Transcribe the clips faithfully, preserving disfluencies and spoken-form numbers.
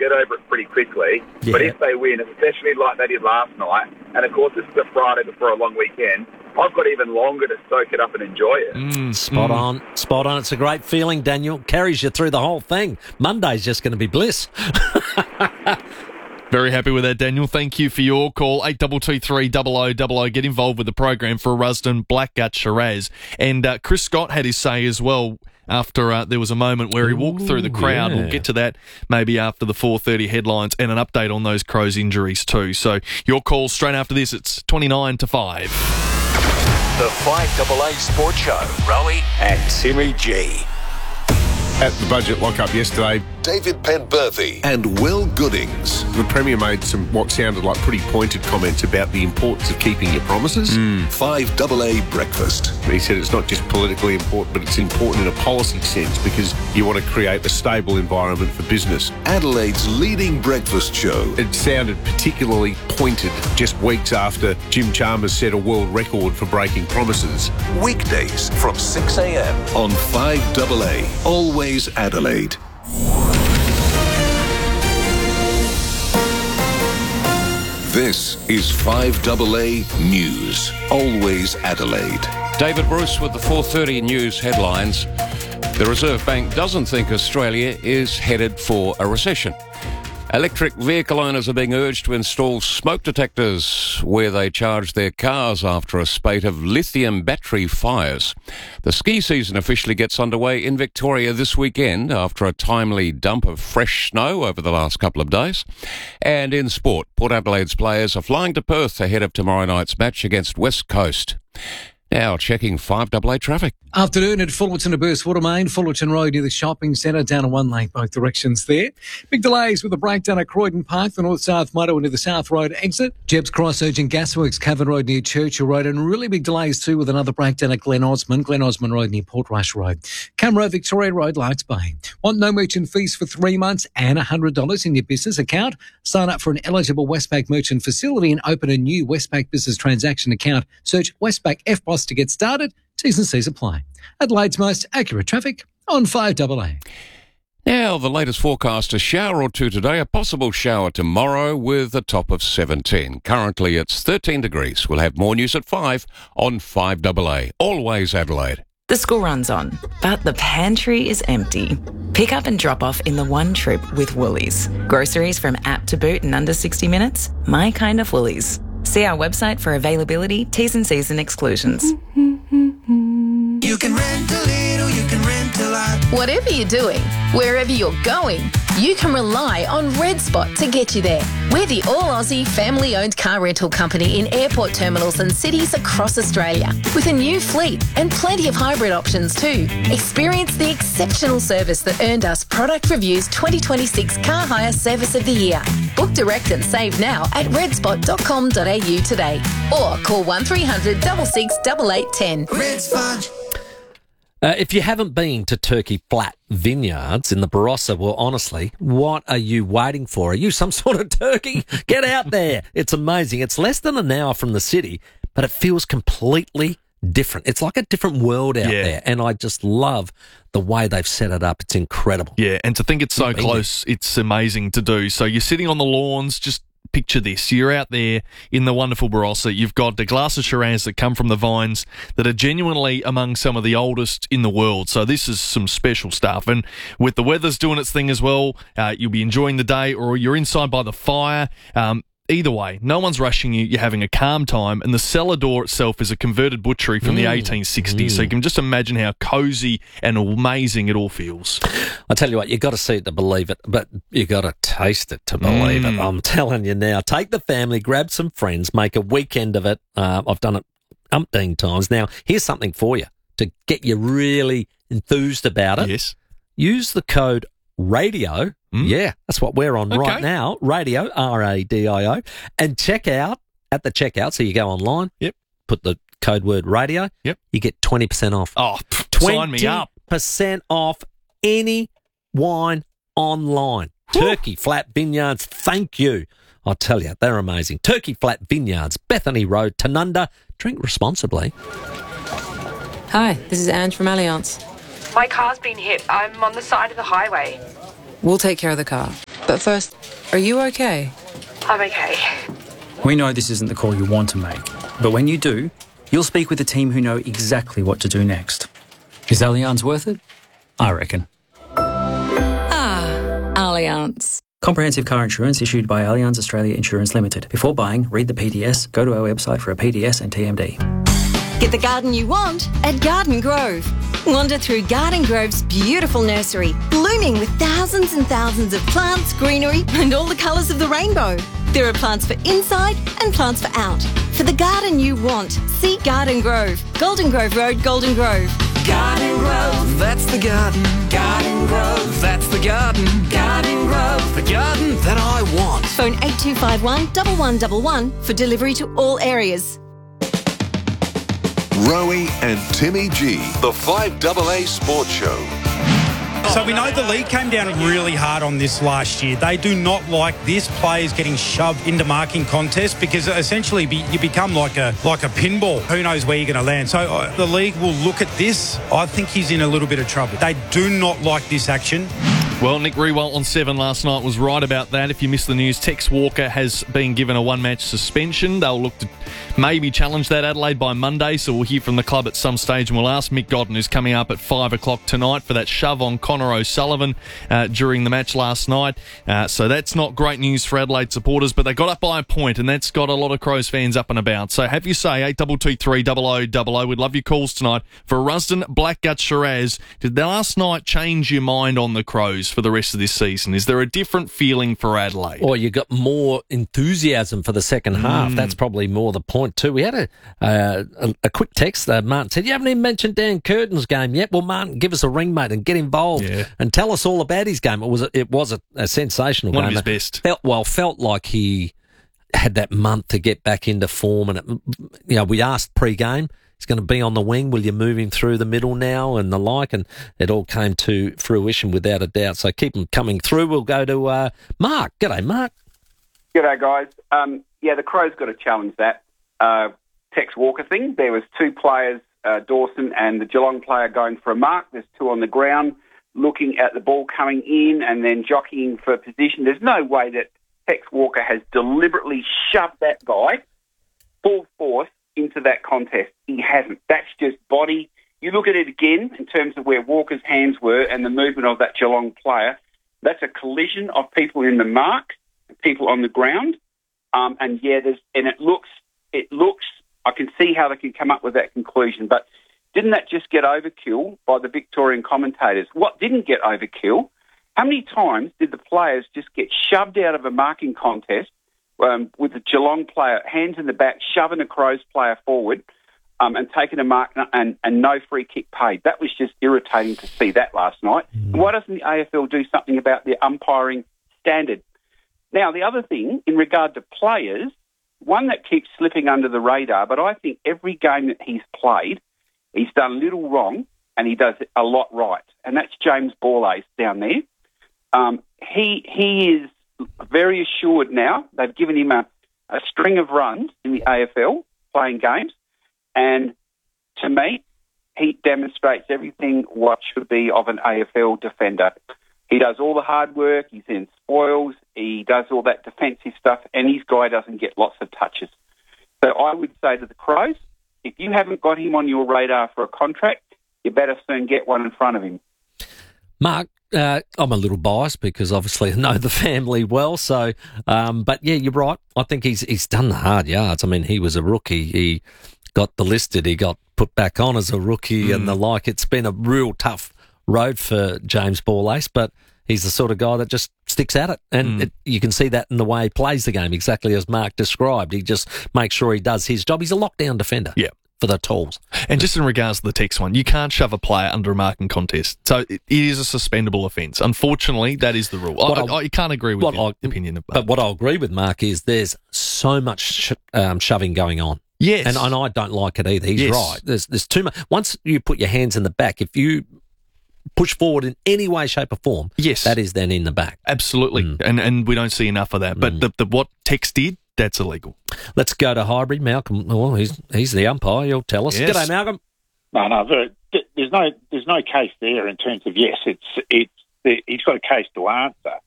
get over it pretty quickly. Yeah. But if they win, especially like they did last night, and of course this is a Friday before a long weekend, I've got even longer to soak it up and enjoy it. Mm, spot mm. on, spot on. It's a great feeling, Daniel. Carries you through the whole thing. Monday's just going to be bliss. Very happy with that, Daniel. Thank you for your call. eight two two three double oh double oh. Get involved with the program for a Rusden Blackgut Shiraz. And uh, Chris Scott had his say as well after uh, there was a moment where he walked Ooh, through the crowd. yeah. We'll get to that maybe after the four thirty headlines and an update on those Crows injuries too. So your call straight after this. It's twenty-nine to five. The five double A Sports Show. Rowie and Timmy G. At the budget lock-up yesterday, David Penberthy and Will Goodings. the Premier made some what sounded like pretty pointed comments about the importance of keeping your promises. Mm. five double A Breakfast. He said it's not just politically important, but it's important in a policy sense because you want to create a stable environment for business. Adelaide's leading breakfast show. It sounded particularly pointed just weeks after Jim Chalmers set a world record for breaking promises. Weekdays from six a.m. on five double A. Always Adelaide. This is five double A News. Always Adelaide. David Bruce with the four thirty News headlines. The Reserve Bank doesn't think Australia is headed for a recession. Electric vehicle owners are being urged to install smoke detectors where they charge their cars after a spate of lithium battery fires. The ski season officially gets underway in Victoria this weekend after a timely dump of fresh snow over the last couple of days. And in sport, Port Adelaide's players are flying to Perth ahead of tomorrow night's match against West Coast. Now checking five double A traffic. Afternoon at Fullerton to Burstwater Main, Fullerton Road near the shopping centre, down in one lane both directions there. Big delays with the breakdown at Croydon Park, the north-south motorway near the South Road exit. Jebbs Cross Urgent Gasworks, Cavan Road near Churchill Road, and really big delays too with another breakdown at Glen Osmond, Glen Osmond Road near Portrush Road. Camera Victoria Road, Larks Bay. Want no merchant fees for three months and one hundred dollars in your business account? Sign up for an eligible Westpac merchant facility and open a new Westpac business transaction account. Search Westpac F B O S to get started. T's and C's apply. Adelaide's most accurate traffic on five double A. Now, the latest forecast, a shower or two today, a possible shower tomorrow with a top of seventeen. Currently, it's thirteen degrees. We'll have more news at five on five double A. Always Adelaide. The school run's on, but the pantry is empty. Pick up and drop off in the one trip with Woolies. Groceries from app to boot in under sixty minutes. My kind of Woolies. See our website for availability, T's and C's and exclusions. You can rent a little, you can rent a lot. Whatever you're doing, wherever you're going, you can rely on Red Spot to get you there. We're the all-Aussie, family-owned car rental company in airport terminals and cities across Australia, with a new fleet and plenty of hybrid options too. Experience the exceptional service that earned us Product Review's twenty twenty-six Car Hire Service of the Year. Book direct and save now at redspot dot com dot a u today, or call one three hundred, six six, eight eight one zero. Red Spot. Uh, if you haven't been to Turkey Flat Vineyards in the Barossa, well, honestly, what are you waiting for? Are you some sort of turkey? Get out there. It's amazing. It's less than an hour from the city, but it feels completely different. It's like a different world out yeah. there, and I just love the way they've set it up. It's incredible. Yeah, and to think it's so close, it's amazing to do. So you're sitting on the lawns, just picture this. You're out there in the wonderful Barossa. You've got a glass of Shiraz that come from the vines that are genuinely among some of the oldest in the world. So this is some special stuff. And with the weather's doing its thing as well, uh, you'll be enjoying the day, or you're inside by the fire. Um, Either way, no one's rushing you. You're having a calm time. And the cellar door itself is a converted butchery from mm. the eighteen sixties. Mm. So you can just imagine how cosy and amazing it all feels. I tell you what, you got to see it to believe it, but you got to taste it to believe mm. it. I'm telling you now. Take the family, grab some friends, make a weekend of it. Uh, I've done it umpteen times. Now, here's something for you to get you really enthused about it. Yes. Use the code RADIO. Mm. Yeah, that's what we're on okay. right now. Radio, R A D I O. And check out at the checkout. So you go online. Yep. Put the code word radio. Yep. You get twenty percent off. Oh, sign me up. twenty percent off any wine online. Whew. Turkey Flat Vineyards, thank you. I'll tell you, they're amazing. Turkey Flat Vineyards, Bethany Road, Tanunda. Drink responsibly. Hi, this is Ange from Allianz. My car's been hit. I'm on the side of the highway. We'll take care of the car. But first, are you okay? I'm okay. We know this isn't the call you want to make, but when you do, you'll speak with a team who know exactly what to do next. Is Allianz worth it? I reckon. Ah, Allianz. Comprehensive car insurance issued by Allianz Australia Insurance Limited. Before buying, read the P D S, go to our website for a P D S and T M D. Get the garden you want at Garden Grove. Wander through Garden Grove's beautiful nursery, blooming with thousands and thousands of plants, greenery, and all the colours of the rainbow. There are plants for inside and plants for out. For the garden you want, see Garden Grove. Golden Grove Road, Golden Grove. Garden Grove, that's the garden. Garden Grove, that's the garden. Garden Grove, the garden that I want. Phone eight two five one, one one one one for delivery to all areas. Rowie and Timmy G, the five double A Sports Show. So we know the league came down really hard on this last year. They do not like this, players getting shoved into marking contests, because essentially be, you become like a like a pinball. Who knows where you're going to land? So uh, the league will look at this. I think he's in a little bit of trouble. They do not like this action. Well, Nick Riewoldt on Seven last night was right about that. If you missed the news, Tex Walker has been given a one-match suspension. They'll look to maybe challenge that Adelaide by Monday, so we'll hear from the club at some stage, and we'll ask Mick Godden, who's coming up at five o'clock tonight, for that shove on Connor O'Sullivan uh, during the match last night. Uh, so that's not great news for Adelaide supporters, but they got up by a point, and that's got a lot of Crows fans up and about. So have you say eight two two three double oh double oh. We'd love your calls tonight for Rusden Blackgut Shiraz. Did the last night change your mind on the Crows for the rest of this season? Is there a different feeling for Adelaide? Or you got more enthusiasm for the second half. Mm. That's probably more the point too. We had a uh, a, a quick text. Uh, Martin said, "You haven't even mentioned Dan Curtin's game yet." Well, Martin, give us a ring, mate, and get involved yeah. and tell us all about his game. It was a, it was a, a sensational One game. of his best. Felt well. Felt like he had that month to get back into form. And it, you know, we asked pre-game, he's going to be on the wing. Will you move him through the middle now and the like? And it all came to fruition without a doubt. So keep him coming through. We'll go to uh, Mark. G'day, Mark. G'day, guys. Um, yeah, the Crows got to challenge that uh, Tex Walker thing. There was two players, uh, Dawson and the Geelong player, going for a mark. There's two on the ground looking at the ball coming in and then jockeying for position. There's no way that Tex Walker has deliberately shoved that guy full force into that contest. He hasn't. That's just body. You look at it again in terms of where Walker's hands were and the movement of that Geelong player. That's a collision of people in the mark, people on the ground, um, and yeah, there's and it looks, it looks. I can see how they can come up with that conclusion, but didn't that just get overkill by the Victorian commentators? What didn't get overkill? How many times did the players just get shoved out of a marking contest um, with the Geelong player, hands in the back, shoving a Crows player forward um, and taking a mark and, and no free kick paid? That was just irritating to see that last night. Mm. And why doesn't the A F L do something about the umpiring standard? Now, the other thing, in regard to players, one that keeps slipping under the radar, but I think every game that he's played, he's done little wrong and he does a lot right, and that's James Borlase down there. Um, he he is very assured now. They've given him a, a string of runs in the A F L playing games, and to me, he demonstrates everything what should be of an A F L defender. He does all the hard work, he's in spoils, he does all that defensive stuff, and his guy doesn't get lots of touches. So I would say to the Crows, if you haven't got him on your radar for a contract, you better soon get one in front of him. Mark, uh, I'm a little biased because obviously I know the family well. So, um, but yeah, you're right. I think he's he's done the hard yards. I mean, he was a rookie. He got delisted. He got put back on as a rookie mm. and the like. It's been a real tough road for James Borlase, but he's the sort of guy that just sticks at it. And mm. it, you can see that in the way he plays the game, exactly as Mark described. He just makes sure he does his job. He's a lockdown defender. Yeah. For the tools. And just in regards to the text one, you can't shove a player under a marking contest. So it is a suspendable offence. Unfortunately, that is the rule. I, I, I can't agree with your I, opinion of Mark. But what I'll agree with Mark is there's so much sh- um, shoving going on. Yes. And, and I don't like it either. He's yes. right. There's, there's too much. Once you put your hands in the back, if you push forward in any way, shape or form, yes. that is then in the back. Absolutely. Mm. And and we don't see enough of that. But mm. the, the what Tex did, that's illegal. Let's go to Highbury. Malcolm, well, he's he's the umpire. He'll tell us. Yes. G'day, Malcolm. No, no, there's no there's no case there in terms of yes, it's it's he's got a case to answer,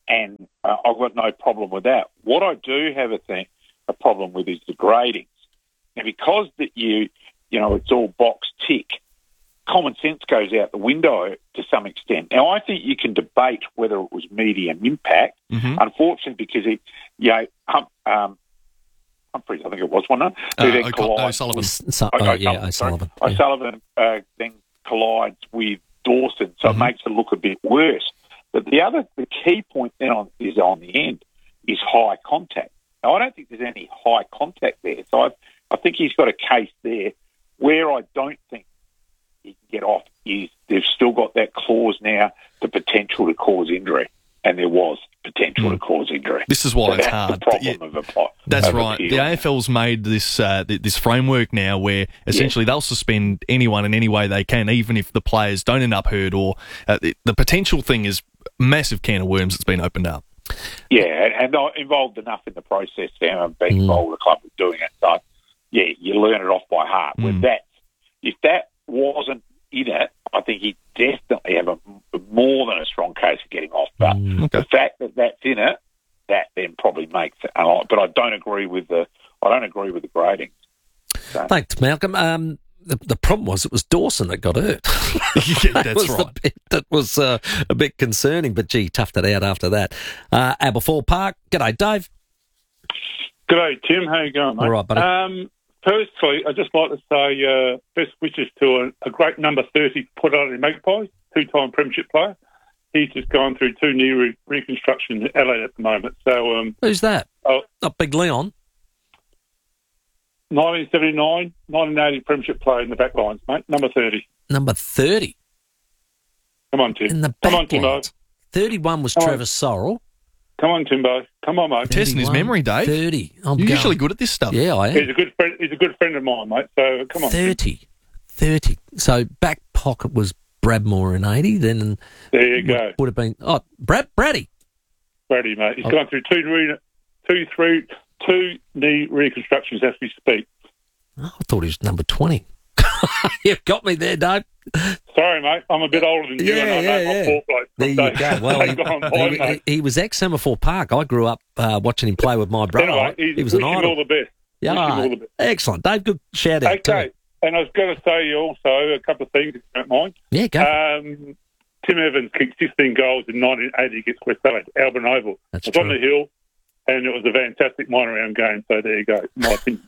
and uh, I've got no problem with that. What I do have a thing, a problem with is the gradings. Now, because that you, you know, it's all box tick, common sense goes out the window to some extent. Now, I think you can debate whether it was medium impact. Mm-hmm. Unfortunately, because it, you know, um, um, Humphreys, I think it was, wasn't it? Uh, Who then O'Co- collides- O'Sullivan. So, O- oh, yeah, O'Sullivan, sorry. O'Sullivan. Yeah. O'Sullivan uh, then collides with Dawson, so Mm-hmm. it makes it look a bit worse. But the other, the key point then on, is on the end, is high contact. Now, I don't think there's any high contact there, so I, I think he's got a case there. Where I don't think he can get off is they've still got that clause now, the potential to cause injury, and there was potential to cause injury. This is why So it's that's hard. The problem Yeah, of a pot. That's of right. appeal. The A F L's made this uh, th- this framework now where essentially they'll suspend anyone in any way they can, even if the players don't end up hurt. Or uh, the, the potential thing is a massive can of worms that's been opened up. Yeah, and, and I'm involved enough in the process now and being involved with the club with doing it. So, yeah, you learn it off by heart. With that, if that wasn't in it, I think he'd definitely have a, more than a strong case of getting off. But the fact that that's in it, that then probably makes it a lot. But I don't agree with the I don't agree with the grading. So. Thanks, Malcolm. Um, the, the problem was it was Dawson that got hurt. Yeah, that that's was right. The bit that was uh, a bit concerning, but gee, toughed it out after that. Uh, Aberfoyle Park. G'day, Dave. G'day, Tim. How you going, mate? All right, buddy. Um, firstly, I'd just like to say uh, best wishes to a, a great number thirty put on in Magpies, two-time premiership player. He's just gone through two knee re- reconstruction in Adelaide at the moment. So, um, Who's that? Oh, Not Big Leon. nineteen seventy-nine, nineteen eighty premiership player in the back lines, mate. Number thirty. Number thirty. Come on, Tim. In the Come on, back Timbo. lines. thirty-one was Come on. Trevor Sorrell. Come on, Timbo. Come on, mate. Testing his memory, Dave. thirty. I'm You're going. usually good at this stuff. Yeah, I am. He's a good friend. He's a good friend of mine, mate. So come on. thirty. thirty. So back pocket was Bradmore in eighty. Then There you go. would have been oh Brad Braddy. Brady, mate. He's Oh. gone through two, re- two, three, two knee reconstructions as we speak. Oh, I thought he was number twenty. You've got me there, Dave. Sorry, mate. I'm a bit older than you, Yeah, and I yeah, know yeah. my poor bloke. There you go. Well, he, he, he, he was ex Semaphore Park. I grew up uh, watching him play with my brother. Anyway, he's, he was an wish him idol. all the best. Yeah, Wish him all the best. excellent, Dave. Good shout out. Okay. Too. And I was going to say also a couple of things, if you don't mind. Yeah, go. Um, Tim Evans kicked sixteen goals in nineteen eighty against West Adelaide, Albion Oval. That's it was on true. the hill, and it was a fantastic minor round game. So there you go. My opinion.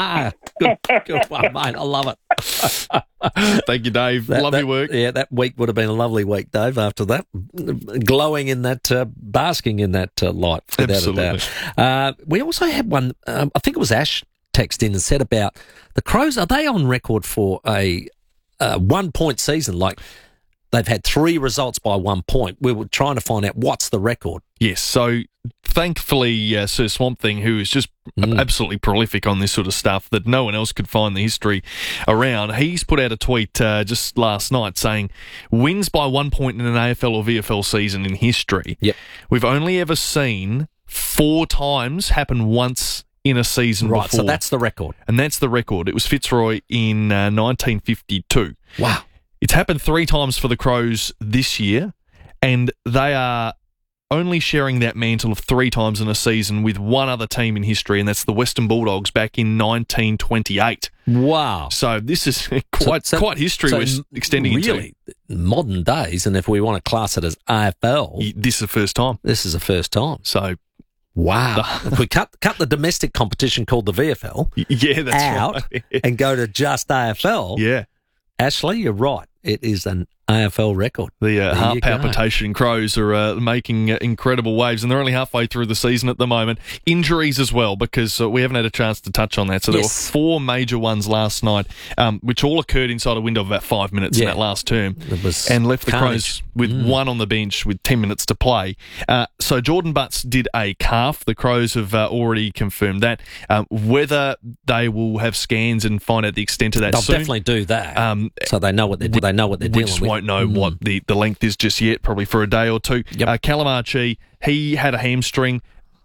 good, good one, mate. I love it. Thank you, Dave. That- Love that- your work. Yeah, that week would have been a lovely week, Dave. After that, glowing in that, uh, basking in that uh, light, without Absolutely. a doubt. Uh, we also had one. Um, I think it was Ash texted in and said about the Crows. Are they on record for a, a one-point season? Like they've had three results by one point. We were trying to find out what's the record. Yes, so thankfully, uh, Sir Swamp Thing, who is just Mm. absolutely prolific on this sort of stuff that no one else could find the history around, he's put out a tweet uh, just last night saying, wins by one point in an A F L or V F L season in history. Yep. We've only ever seen four times happen once in a season Right, before. so that's the record. And that's the record. It was Fitzroy in uh, nineteen fifty-two. Wow. It's happened three times for the Crows this year, and they are only sharing that mantle of three times in a season with one other team in history, and that's the Western Bulldogs back in nineteen twenty-eight. Wow. So this is quite So- so- quite history so we're s- extending really, modern days, and if we want to class it as A F L, into. This is the first time. this is the first time. So, Wow. If we cut cut the domestic competition called the V F L yeah, that's out right. and go to just A F L, Yeah. Ashley, you're right. It is an A F L record. The uh, There heart you go. palpitation Crows are uh, making uh, incredible waves, and they're only halfway through the season at the moment. Injuries as well, because uh, we haven't had a chance to touch on that. So there Yes. were four major ones last night, um, which all occurred inside a window of about five minutes in Yeah. that last term, It was and left the carnage. Crows with Mm. one on the bench with ten minutes to play. Uh, so Jordan Butts did a calf. The Crows have uh, already confirmed that. Um, whether they will have scans and find out the extent of that They'll soon. definitely do that, Um, so they know what they're they know what they're we dealing just with. won't know Mm. what the, the length is just yet, probably for a day or two. Yep. Uh, Calamarchi, he had a hamstring.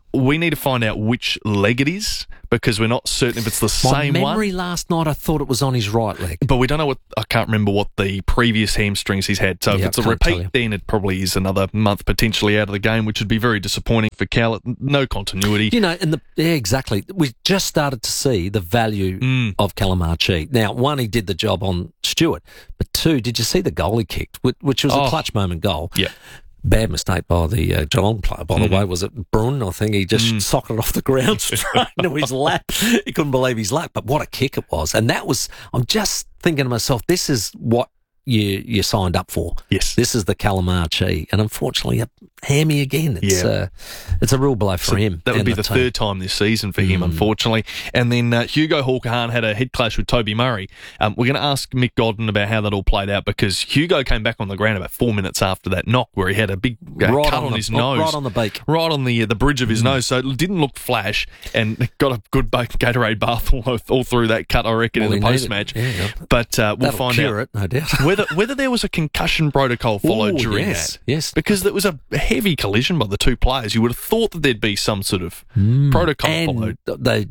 we need to find out which leg it is because we're not certain if it's the My same one. memory last night, I thought it was on his right leg. But we don't know what, I can't remember what the previous hamstrings he's had. So if Yeah, it's a I can't tell repeat, you. then it probably is another month potentially out of the game, which would be very disappointing for Cal. No continuity. You know, and the yeah, exactly. We just started to see the value Mm. of Calamarchi. Now, one, he did the job on Stewart, but two, did you see the goal he kicked, which, which was Oh. a clutch moment goal? Yeah. Bad mistake by the uh, Geelong player, by Mm. the way. Was it Brun? I think he just Mm. socketed off the ground straight into his lap. He couldn't believe his luck, but what a kick it was. And that was, I'm just thinking to myself, this is what you you signed up for. Yes. This is the Calamarchi. And unfortunately, a hammy again. It's, Yeah. uh, it's a real blow for So him. That would and be the, team. third time this season for him, Mm. unfortunately. And then uh, Hugo Hawker-Hahn had a head clash with Toby Murray. Um, we're going to ask Mick Godden about how that all played out because Hugo came back on the ground about four minutes after that knock where he had a big uh, Right cut on on, the- his right nose. on the beak. Right on the uh, the bridge of his Mm. nose. So it didn't look flash and got a good ba- Gatorade bath all, all through that cut, I reckon, Well, in the he needed post-match. it. Yeah. But uh, we'll That'll find cure out it, no doubt. whether, whether there was a concussion protocol followed Ooh, during yes, that. yes. Because there was a heavy collision by the two players. You would have thought that there'd be some sort of Mm. protocol and followed. They,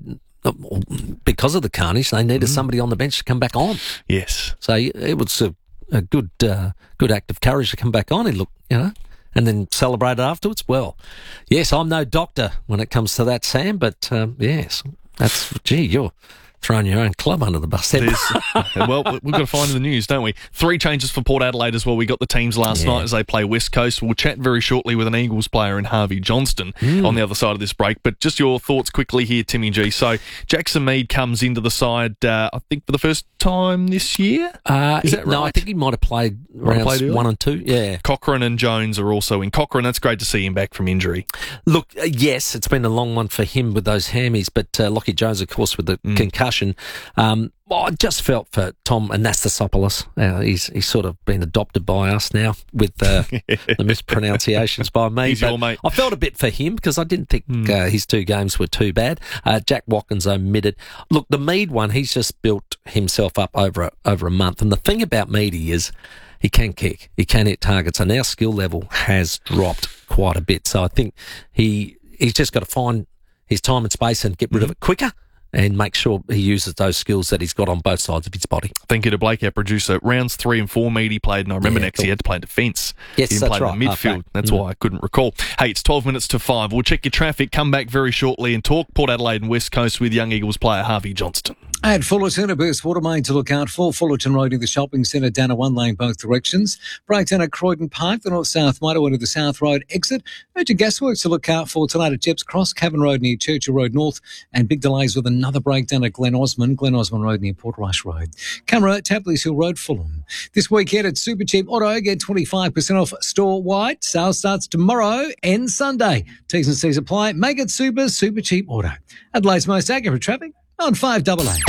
because of the carnage, they needed Mm. somebody on the bench to come back on. Yes. So it was a, a good, uh, good act of courage to come back on. He looked, you know, and then celebrated afterwards. Well, yes, I'm no doctor when it comes to that, Sam, but um, yes, that's gee, you're throwing your own club under the bus. There. There's- well, we've got to find in the news, don't we? Three changes for Port Adelaide as well. We got the teams last Yeah. night as they play West Coast. We'll chat very shortly with an Eagles player in Harvey Johnston Mm. on the other side of this break. But just your thoughts quickly here, Timmy G. So Jackson Mead comes into the side, uh, I think, for the first time this year. Uh, Is he- that No, I right? think he might have played Might have rounds played early? one and two. Yeah. Cochrane and Jones are also in. Cochrane, that's great to see him back from injury. Look, uh, yes, it's been a long one for him with those hammies, but uh, Lockie Jones, of course, with the Mm. concussion. Um, well, I just felt for Tom Anastasopoulos. Uh, he's he's sort of been adopted by us now with uh, the mispronunciations by me. He's but your mate. I felt a bit for him because I didn't think Mm. uh, his two games were too bad. Uh, Jack Watkins omitted. Look, the Mead one, he's just built himself up over a, over a month. And the thing about Meady is he can kick, he can hit targets, and our skill level has dropped quite a bit. So I think he he's just got to find his time and space and get rid of it quicker and make sure he uses those skills that he's got on both sides of his body. Thank you to Blake, our producer. Rounds three and four, Mead he played, and I remember Yeah, next he cool. had to play defence. Yes, he didn't that's play right, in the midfield. halfback. That's Mm. why I couldn't recall. Hey, it's twelve minutes to five. We'll check your traffic, come back very shortly and talk Port Adelaide and West Coast with Young Eagles player Harvey Johnston. At Fullerton, a burst water main to look out for. Fullerton Road in the shopping centre, down a one lane both directions. Breakdown at Croydon Park, the north-south motorway to the South Road exit. Urgent gasworks to look out for tonight at Jepps Cross, Cavan Road near Churchill Road North, and big delays with another breakdown at Glen Osmond, Glen Osmond Road near Port Rush Road. Camera, Tapley's Hill Road, Fulham. This weekend at Super Cheap Auto, get twenty-five percent off store-wide. Sale starts tomorrow and Sunday. T's and C's apply. Make it super, super cheap auto. Adelaide's most accurate traffic on five double A.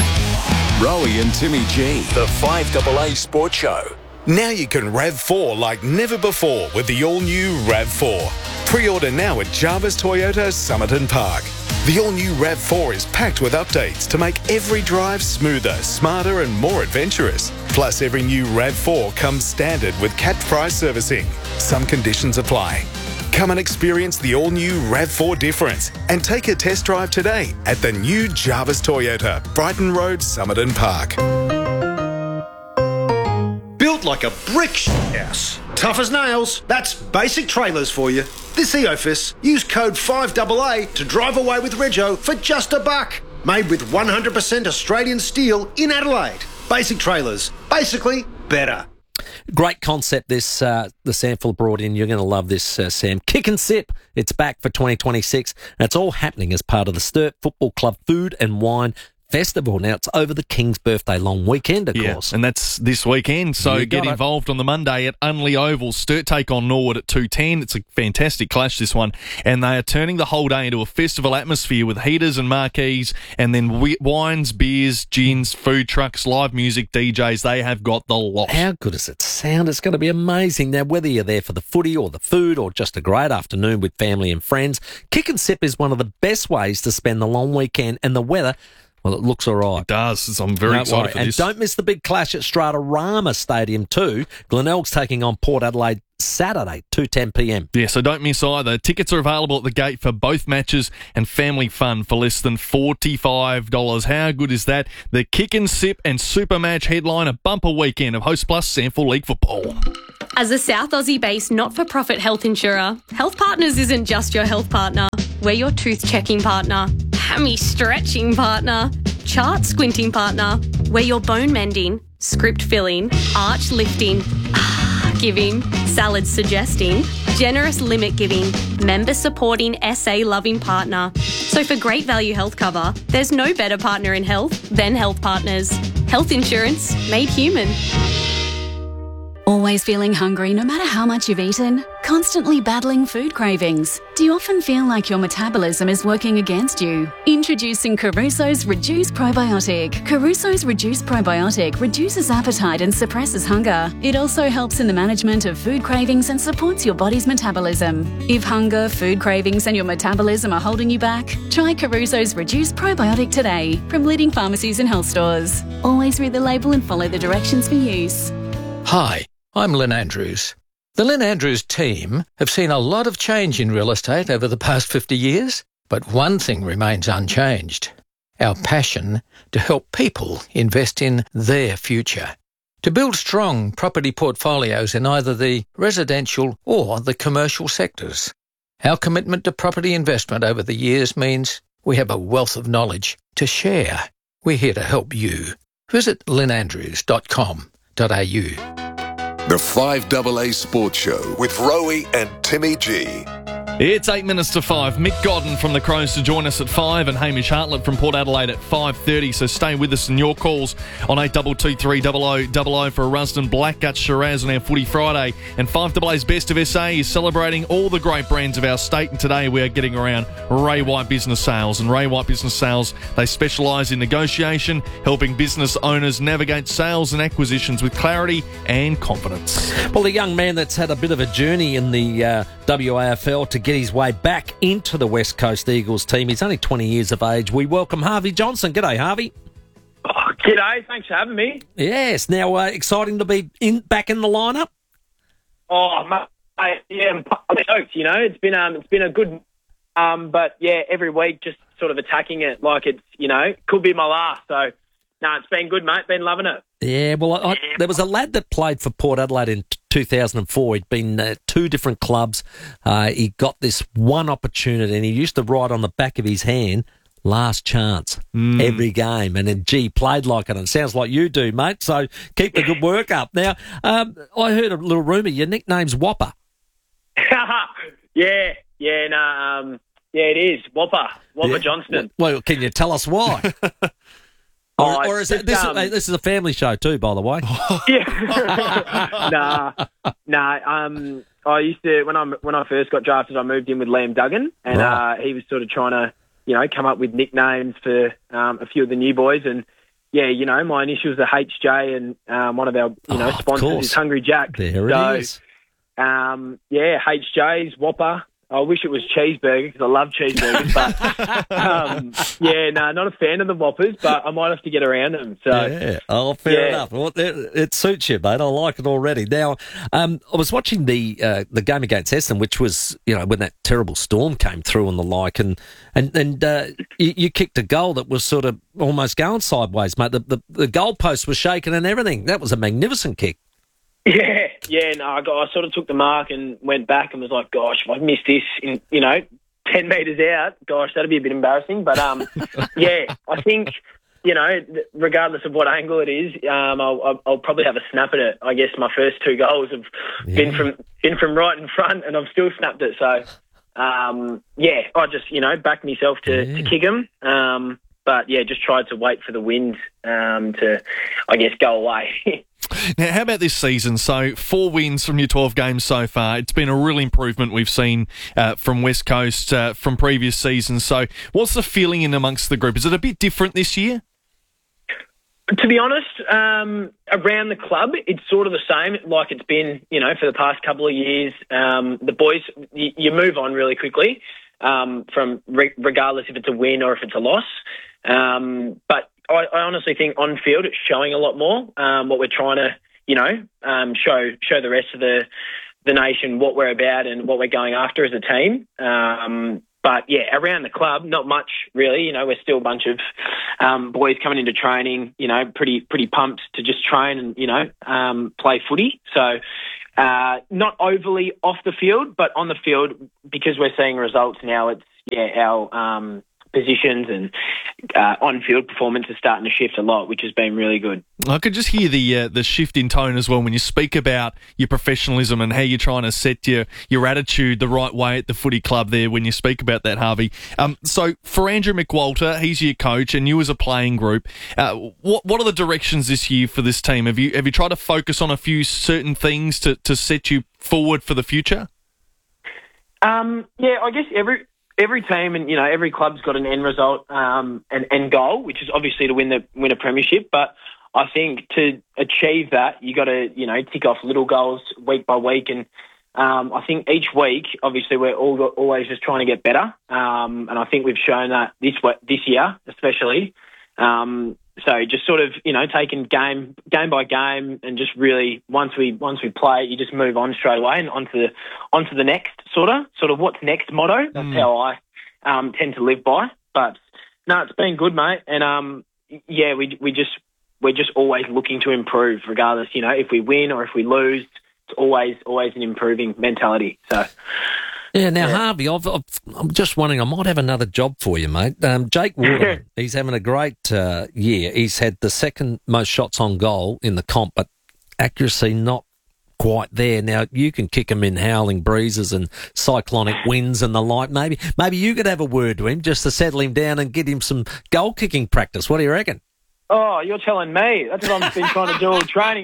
Rowie and Timmy G, the five double A Sports Show. Now you can RAV four like never before with the all-new RAV four. Pre-order now at Jarvis Toyota Somerton Park. The all-new RAV four is packed with updates to make every drive smoother, smarter and more adventurous. Plus, every new RAV four comes standard with capped price servicing. Some conditions apply. Come and experience the all-new RAV four difference and take a test drive today at the new Jarvis Toyota, Brighton Road, Somerton Park. Built like a brick house. Tough as nails. That's Basic Trailers for you. This EOFIS, use code five double A to drive away with Rego for just a buck. Made with one hundred percent Australian steel in Adelaide. Basic Trailers. Basically, better. Great concept this uh, the Samful brought in. You're going to love this, uh, Sam. Kick and Sip. It's back for twenty twenty-six. And it's all happening as part of the Sturt Football Club Food and Wine Festival. Now, it's over the King's birthday long weekend, of Yeah, course. and that's this weekend. So You get got it. involved on the Monday at Unley Oval. Sturt take on Norwood at two ten. It's a fantastic clash, this one. And they are turning the whole day into a festival atmosphere with heaters and marquees and then wi- wines, beers, gins, food trucks, live music, D Js. They have got the lot. How good does it sound? It's going to be amazing. Now, whether you're there for the footy or the food or just a great afternoon with family and friends, Kick and Sip is one of the best ways to spend the long weekend, and the weather, Well, it looks all right. It does. I'm very Don't excited worry. for and this. don't miss the big clash at Stratorama Stadium too. Glenelg's taking on Port Adelaide Saturday, two ten p m. Yeah, so don't miss either. Tickets are available at the gate for both matches and family fun for less than forty-five dollars. How good is that? The Kick and Sip and Super Match headline, a bumper weekend of Host Plus Sample League football. As a South Aussie-based not-for-profit health insurer, Health Partners isn't just your health partner. We're your tooth-checking partner, hammy-stretching partner, chart-squinting partner. We're your bone-mending, script-filling, arch-lifting, giving, salad suggesting, generous limit giving, member supporting, S A loving partner. So for great value health cover, there's no better partner in health than Health Partners. Health insurance made human. Always feeling hungry no matter how much you've eaten? Constantly battling food cravings? Do you often feel like your metabolism is working against you? Introducing Caruso's Reduce Probiotic. Caruso's Reduce Probiotic reduces appetite and suppresses hunger. It also helps in the management of food cravings and supports your body's metabolism. If hunger, food cravings and your metabolism are holding you back, try Caruso's Reduce Probiotic today from leading pharmacies and health stores. Always read the label and follow the directions for use. Hi, I'm Lynn Andrews. The Lynn Andrews team have seen a lot of change in real estate over the past fifty years, but one thing remains unchanged: our passion to help people invest in their future, to build strong property portfolios in either the residential or the commercial sectors. Our commitment to property investment over the years means we have a wealth of knowledge to share. We're here to help you. Visit lynn andrews dot com dot a u. The five A A Sports Show with Rowie and Timmy G. It's eight minutes to five. Mick Godden from the Crows to join us at five and Hamish Hartlett from Port Adelaide at five thirty. So stay with us and your calls on eight two two three zero zero zero zero for a Rusden Blackgut Shiraz on our Footy Friday. And five A A's Best of S A is celebrating all the great brands of our state. And today we are getting around Ray White Business Sales. And Ray White Business Sales, they specialise in negotiation, helping business owners navigate sales and acquisitions with clarity and confidence. Well, the young man that's had a bit of a journey in the uh, W A F L to get his way back into the West Coast Eagles team. He's only twenty years of age. We welcome Harvey Johnson. G'day, Harvey. Oh, g'day. Thanks for having me. Yes. Now, uh, exciting to be in back in the lineup. Oh, mate, yeah, I'm stoked. You know, it's been um, it's been a good, um, but yeah, every week just sort of attacking it like it's, you know, could be my last. So, no, it's been good, mate. Been loving it. Yeah, well, I, I, there was a lad that played for Port Adelaide in two thousand four. He'd been at two different clubs. Uh, he got this one opportunity, and he used to write on the back of his hand, last chance, mm. every game. And then, gee, played like it. And it sounds like you do, mate. So keep the good work up. Now, um, I heard a little rumour. Your nickname's Whopper. yeah, yeah, no, um, yeah, it is. Whopper. Whopper yeah. Johnston. Well, can you tell us why? Or, or is that, this, um, this is a family show too, by the way. Yeah. nah, nah. Um, I used to when I when I first got drafted, I moved in with Liam Duggan, and right. uh, he was sort of trying to, you know, come up with nicknames for um, a few of the new boys, and yeah, you know, my initials are H J, and um, one of our you know oh, sponsors is Hungry Jack. There so, it is. Um, yeah, H J's Whopper. I wish it was cheeseburger because I love cheeseburgers, but um, yeah, no, not a fan of the Whoppers, but I might have to get around them. So yeah, oh, fair yeah. enough. Well, it, it suits you, mate. I like it already. Now, um, I was watching the uh, the game against Essendon, which was, you know, when that terrible storm came through and the like, and and and uh, you, you kicked a goal that was sort of almost going sideways, mate. The the, the goalpost was shaking and everything. That was a magnificent kick. Yeah, yeah, no, I, got, I sort of took the mark and went back and was like, gosh, if I missed this in, you know, ten metres out, gosh, that'd be a bit embarrassing. But, um, yeah, I think, you know, regardless of what angle it is, um, I'll, I'll, I'll probably have a snap at it. I guess my first two goals have yeah. been from been from right in front, and I've still snapped it. So, um, yeah, I just, you know, backed myself to, yeah. to kick him. Um, but, yeah, just tried to wait for the wind um, to, I guess, go away. Now, how about this season? So, four wins from your twelve games so far. It's been a real improvement we've seen uh, from West Coast uh, from previous seasons. So, what's the feeling in amongst the group? Is it a bit different this year? To be honest, um, around the club, it's sort of the same like it's been, you know, for the past couple of years. Um, the boys, you, you move on really quickly um, from re- regardless if it's a win or if it's a loss. Um, but I, I honestly think on field it's showing a lot more. Um, what we're trying to, you know, um, show show the rest of the the nation what we're about and what we're going after as a team. Um, but yeah, around the club, not much really. You know, we're still a bunch of um, boys coming into training. You know, pretty pretty pumped to just train and you know um, play footy. So. Uh, not overly off the field, but on the field, because we're seeing results now, it's, yeah, our um, positions and uh, on-field performance is starting to shift a lot, which has been really good. I could just hear the uh, the shift in tone as well when you speak about your professionalism and how you're trying to set your, your attitude the right way at the footy club there when you speak about that, Harvey. Um, so for Andrew McWalter, he's your coach and you as a playing group, uh, what what are the directions this year for this team? Have you have you tried to focus on a few certain things to, to set you forward for the future? Um, yeah, I guess every... Every team and, you know, every club's got an end result um, and end goal, which is obviously to win the win a premiership. But I think to achieve that, you got to, you know, tick off little goals week by week. And um, I think each week, obviously, we're all always just trying to get better. Um, and I think we've shown that this this year, especially. Um, so just sort of, you know, taking game game by game and just really once we once we play, you just move on straight away and onto the onto the next sort of sort of what's next motto. That's mm. how I um, tend to live by. But no, it's been good, mate. And um, yeah, we we just we're just always looking to improve, regardless. You know, if we win or if we lose, it's always always an improving mentality. So. Yeah, now, yeah. Harvey, I've, I've, I'm just wondering, I might have another job for you, mate. Um, Jake Waterman, he's having a great uh, year. He's had the second most shots on goal in the comp, but accuracy not quite there. Now, you can kick him in howling breezes and cyclonic winds and the like. Maybe maybe you could have a word to him just to settle him down and get him some goal-kicking practice. What do you reckon? Oh, you're telling me. That's what I've been trying to do all training.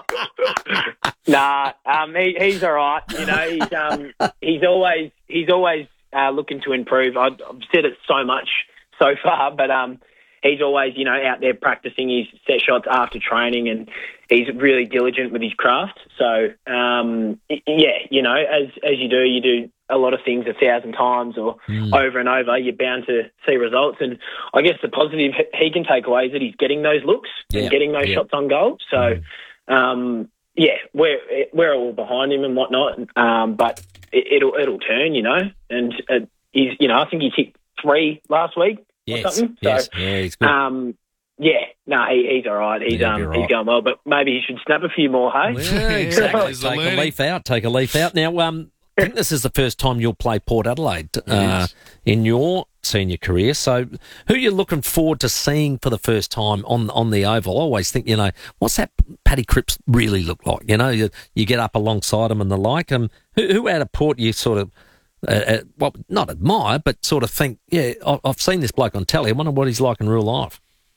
nah, um, he, he's all right. You know, he's um, he's always he's always uh, looking to improve. I've, I've said it so much so far, but um, he's always, you know, out there practicing his set shots after training, and he's really diligent with his craft. So, um, yeah, you know, as as you do, you do a lot of things a thousand times or mm. over and over, you're bound to see results. And I guess the positive he can take away is that he's getting those looks yeah. and getting those yeah. shots on goal. So, mm. um, yeah, we're we're all behind him and whatnot, um, but it, it'll it'll turn, you know. And uh, he's, you know, I think he hit three last week yes. or something. Yes. So, yeah, he's good. Um, yeah, no, he, he's all right. He's yeah, um right. he's going well, but maybe he should snap a few more. Hey, yeah, exactly. Take a leaf out. Take a leaf out. Now, um. I think this is the first time you'll play Port Adelaide uh, in your senior career. So who are you looking forward to seeing for the first time on on the Oval? I always think, you know, what's that Paddy Cripps really look like? You know, you, you get up alongside him and the like. Um, who, who out of Port you sort of, uh, uh, well, not admire, but sort of think, yeah, I've seen this bloke on telly. I wonder what he's like in real life.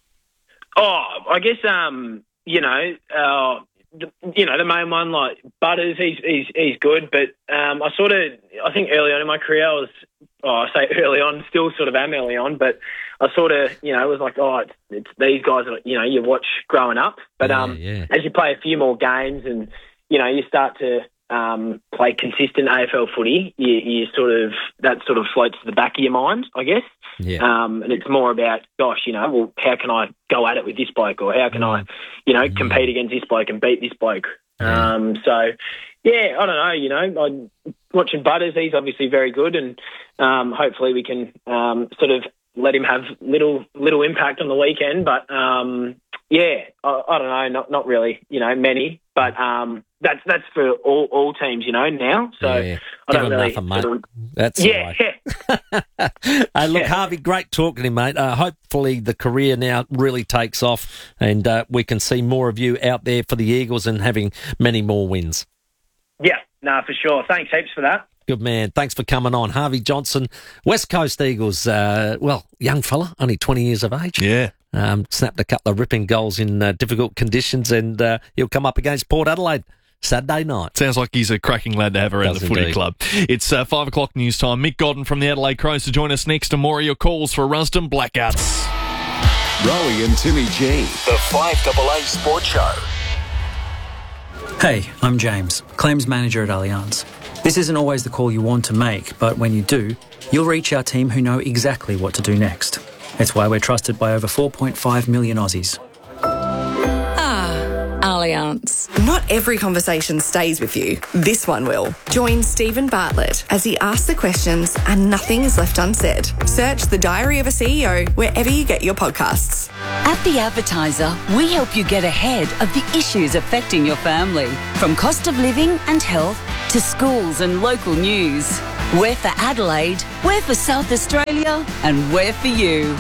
Oh, I guess, um, you know, uh, you know, the main one, like Butters, he's he's he's good, but um, I sort of, I think early on in my career, I was, oh, I say early on, still sort of am early on, but I sort of, you know, was like, oh, it's, it's these guys that, you know, you watch growing up. But yeah, um, yeah. as you play a few more games and, you know, you start to um, play consistent A F L footy, you, you sort of, that sort of floats to the back of your mind, I guess. Yeah. Um, and it's more about, gosh, you know, well, how can I go at it with this bloke, or how can mm. I, you know, compete against this bloke and beat this bloke? Yeah. Um, so, yeah, I don't know, you know, I'm watching Butters, he's obviously very good, and um, hopefully we can um, sort of let him have little little impact on the weekend. But, um, yeah, I, I don't know, not not really, you know, many, but um, that's that's for all, all teams, you know, now. So yeah. I Give don't him really... nothing, mate. Sort of, that's yeah, right. Hey, look, Yeah. Harvey, great talking to you, mate. Uh, hopefully the career now really takes off and uh, we can see more of you out there for the Eagles and having many more wins. yeah, no, for sure. Thanks heaps for that. Good man. Thanks for coming on. Harvey Johnson, West Coast Eagles. Uh, well, young fella, only twenty years of age. Yeah. Um, snapped a couple of ripping goals in uh, difficult conditions, and uh, he'll come up against Port Adelaide Saturday night. Sounds like he's a cracking lad to have around Does the footy indeed. club. It's uh, five o'clock news time. Mick Godden from the Adelaide Crows to join us next, and more of your calls for Rusden Blackouts. Rowie and Timmy G. The five double A Sports Show. Hey, I'm James, claims manager at Allianz. This isn't always the call you want to make, but when you do, you'll reach our team who know exactly what to do next. It's why we're trusted by over four point five million Aussies. Allianz. Not every conversation stays with you. This one will. Join Stephen Bartlett as he asks the questions and nothing is left unsaid. Search The Diary of a C E O wherever you get your podcasts. At The Advertiser, we help you get ahead of the issues affecting your family. From cost of living and health to schools and local news. We're for Adelaide, we're for South Australia, and we're for you.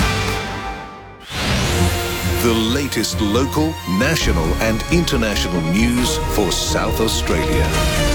The latest local, national and international news for South Australia.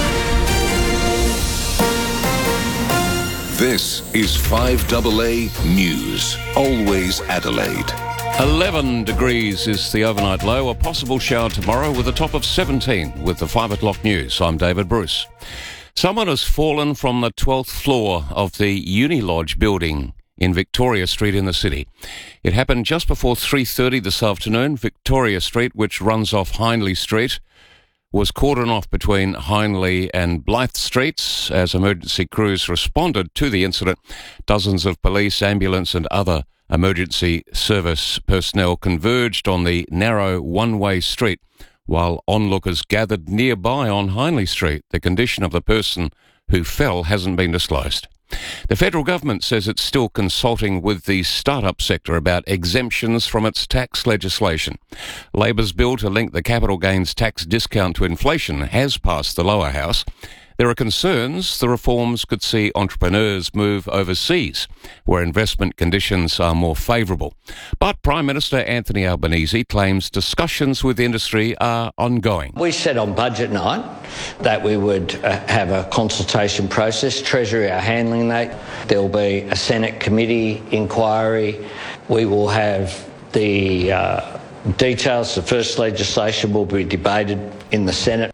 This is five A A News, always Adelaide. eleven degrees is the overnight low. A possible shower tomorrow with a top of seventeen. With the five o'clock news, I'm David Bruce. Someone has fallen from the twelfth floor of the Unilodge building in Victoria Street in the city. It happened just before three thirty this afternoon. Victoria Street, which runs off Hindley Street, was cordoned off between Hindley and Blythe Streets as emergency crews responded to the incident. Dozens of police, ambulance and other emergency service personnel converged on the narrow one-way street while onlookers gathered nearby on Hindley Street. The condition of the person who fell hasn't been disclosed. The federal government says it's still consulting with the startup sector about exemptions from its tax legislation. Labor's bill to link the capital gains tax discount to inflation has passed the lower house. There are concerns the reforms could see entrepreneurs move overseas, where investment conditions are more favourable. But Prime Minister Anthony Albanese claims discussions with industry are ongoing. We said on budget night that we would uh, have a consultation process. Treasury are handling that. There will be a Senate committee inquiry. We will have the uh, details. The first legislation will be debated in the Senate.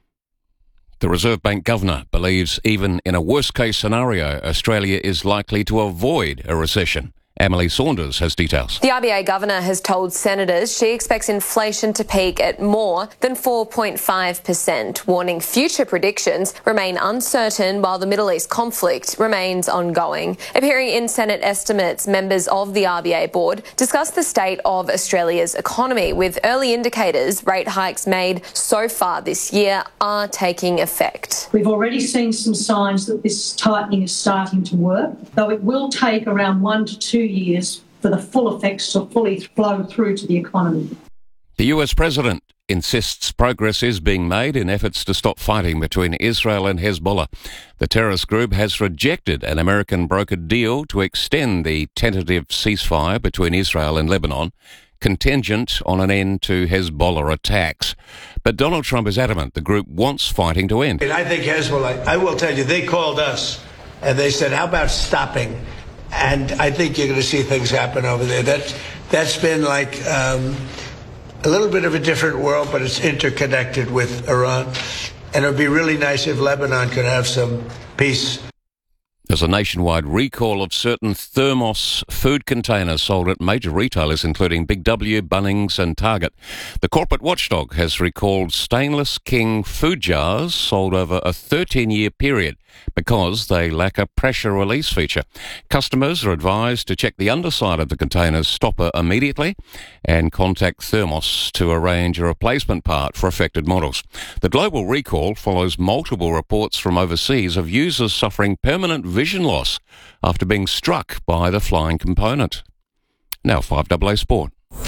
The Reserve Bank Governor believes even in a worst-case scenario, Australia is likely to avoid a recession. Emily Saunders has details. The R B A Governor has told senators she expects inflation to peak at more than four point five percent, warning future predictions remain uncertain while the Middle East conflict remains ongoing. Appearing in Senate estimates, members of the R B A board discussed the state of Australia's economy, with early indicators rate hikes made so far this year are taking effect. We've already seen some signs that this tightening is starting to work, though it will take around one to two years for the full effects to fully flow through to the economy. The U S president insists progress is being made in efforts to stop fighting between Israel and Hezbollah. The terrorist group has rejected an American brokered deal to extend the tentative ceasefire between Israel and Lebanon, contingent on an end to Hezbollah attacks. But Donald Trump is adamant the group wants fighting to end. I think Hezbollah, I will tell you, they called us and they said, how about stopping? And I think you're going to see things happen over there. That's, that's been like um, a little bit of a different world, but it's interconnected with Iran. And it would be really nice if Lebanon could have some peace. There's a nationwide recall of certain Thermos food containers sold at major retailers, including Big W, Bunnings and Target. The corporate watchdog has recalled Stainless King food jars sold over a thirteen-year period because they lack a pressure release feature. Customers are advised to check the underside of the container's stopper immediately and contact Thermos to arrange a replacement part for affected models. The global recall follows multiple reports from overseas of users suffering permanent vision loss after being struck by the flying component. Now five A A Sport.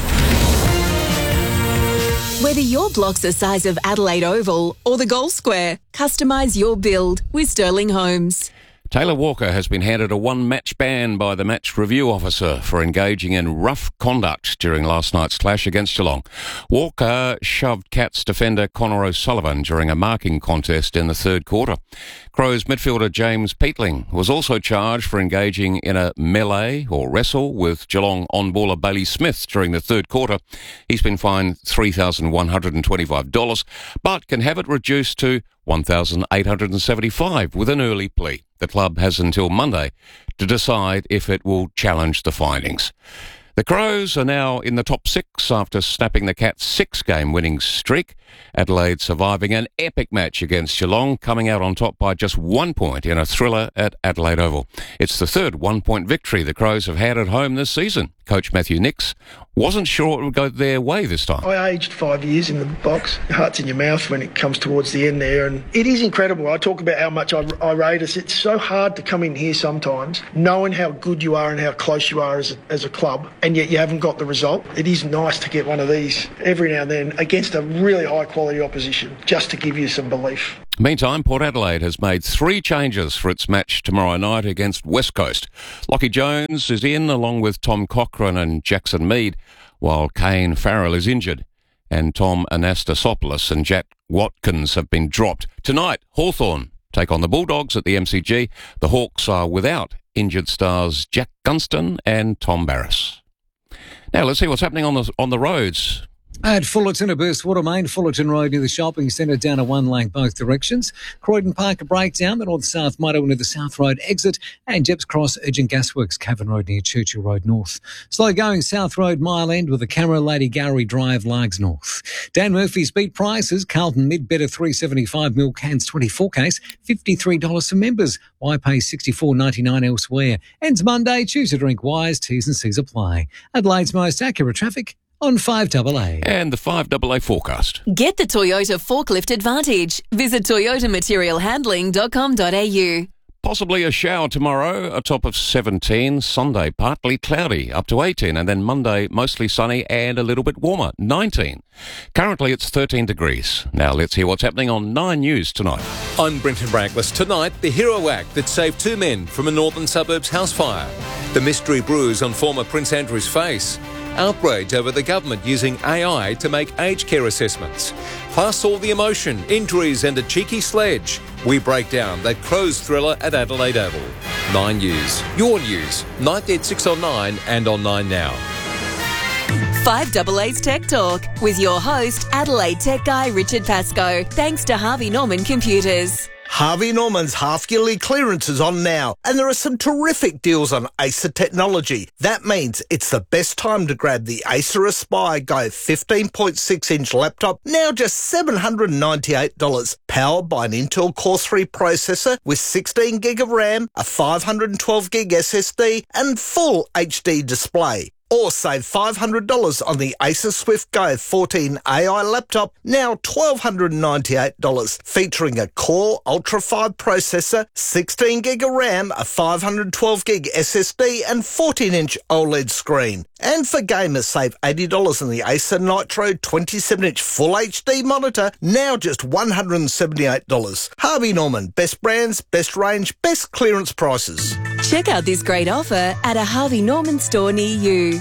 Whether your block's the size of Adelaide Oval or the Gold Square, customise your build with Sterling Homes. Taylor Walker has been handed a one-match ban by the match review officer for engaging in rough conduct during last night's clash against Geelong. Walker shoved Cats defender Connor O'Sullivan during a marking contest in the third quarter. Crows midfielder James Peatling was also charged for engaging in a melee or wrestle with Geelong on-baller Bailey Smith during the third quarter. He's been fined three thousand one hundred twenty-five dollars, but can have it reduced to one thousand eight hundred seventy-five dollars with an early plea. The club has until Monday to decide if it will challenge the findings. The Crows are now in the top six after snapping the Cats' six-game winning streak. Adelaide surviving an epic match against Geelong, coming out on top by just one point in a thriller at Adelaide Oval. It's the third one-point victory the Crows have had at home this season. Coach Matthew Nicks wasn't sure it would go their way this time. I aged five years in the box. Your heart's in your mouth when it comes towards the end there, and it is incredible. I talk about how much I, I rate us. It's so hard to come in here sometimes, knowing how good you are and how close you are as a, as a club, and yet you haven't got the result. It is nice to get one of these every now and then against a really high-quality opposition, just to give you some belief. Meantime, Port Adelaide has made three changes for its match tomorrow night against West Coast. Lockie Jones is in along with Tom Cochrane and Jackson Mead, while Kane Farrell is injured, and Tom Anastasopoulos and Jack Watkins have been dropped. Tonight, Hawthorn take on the Bulldogs at the M C G. The Hawks are without injured stars Jack Gunston and Tom Barras. Now let's see what's happening on the on the roads. At Fullerton, a burst water main, Fullerton Road near the shopping centre down a one lane both directions. Croydon Park a breakdown, the north-south motorway near the South Road exit, and Jeps Cross Urgent Gasworks, Cavan Road near Churchill Road North. Slow going South Road Mile End with the Camera Lady Gallery Drive, Largs North. Dan Murphy's beat prices, Carlton Mid better three seventy-five, Milk Cans twenty-four case, fifty-three dollars for members. Why pay sixty-four ninety-nine elsewhere? Ends Monday, choose a drink wise, T's and C's apply. Adelaide's most accurate traffic on five A A. And the five A A forecast. Get the Toyota Forklift Advantage. Visit toyota material handling dot com dot a u. Possibly a shower tomorrow, a top of seventeen. Sunday, partly cloudy, up to eighteen. And then Monday, mostly sunny and a little bit warmer, nineteen. Currently, it's thirteen degrees. Now, let's hear what's happening on Nine News tonight. I'm Brenton Brankless. Tonight, the hero act that saved two men from a northern suburbs house fire. The mystery bruise on former Prince Andrew's face. Outrage over the government using A I to make aged care assessments. Plus all the emotion, injuries and a cheeky sledge. We break down that Crows thriller at Adelaide Oval. Nine News. Your news. Night at six on Nine and on Nine Now. five A A's Tech Talk with your host, Adelaide Tech Guy Richard Pascoe. Thanks to Harvey Norman Computers. Harvey Norman's half-yearly clearance is on now, and there are some terrific deals on Acer technology. That means it's the best time to grab the Acer Aspire Go fifteen point six inch laptop, now just seven hundred ninety-eight dollars, powered by an Intel Core three processor with sixteen gig of RAM, a five hundred twelve gig S S D, and full H D display. Or save five hundred dollars on the Acer Swift Go fourteen A I laptop, now one thousand two hundred ninety-eight dollars, featuring a Core Ultra five processor, sixteen gig of RAM, a five hundred twelve gig S S D and fourteen inch OLED screen. And for gamers, save eighty dollars on the Acer Nitro twenty-seven inch Full H D monitor, now just one hundred seventy-eight dollars. Harvey Norman, best brands, best range, best clearance prices. Check out this great offer at a Harvey Norman store near you.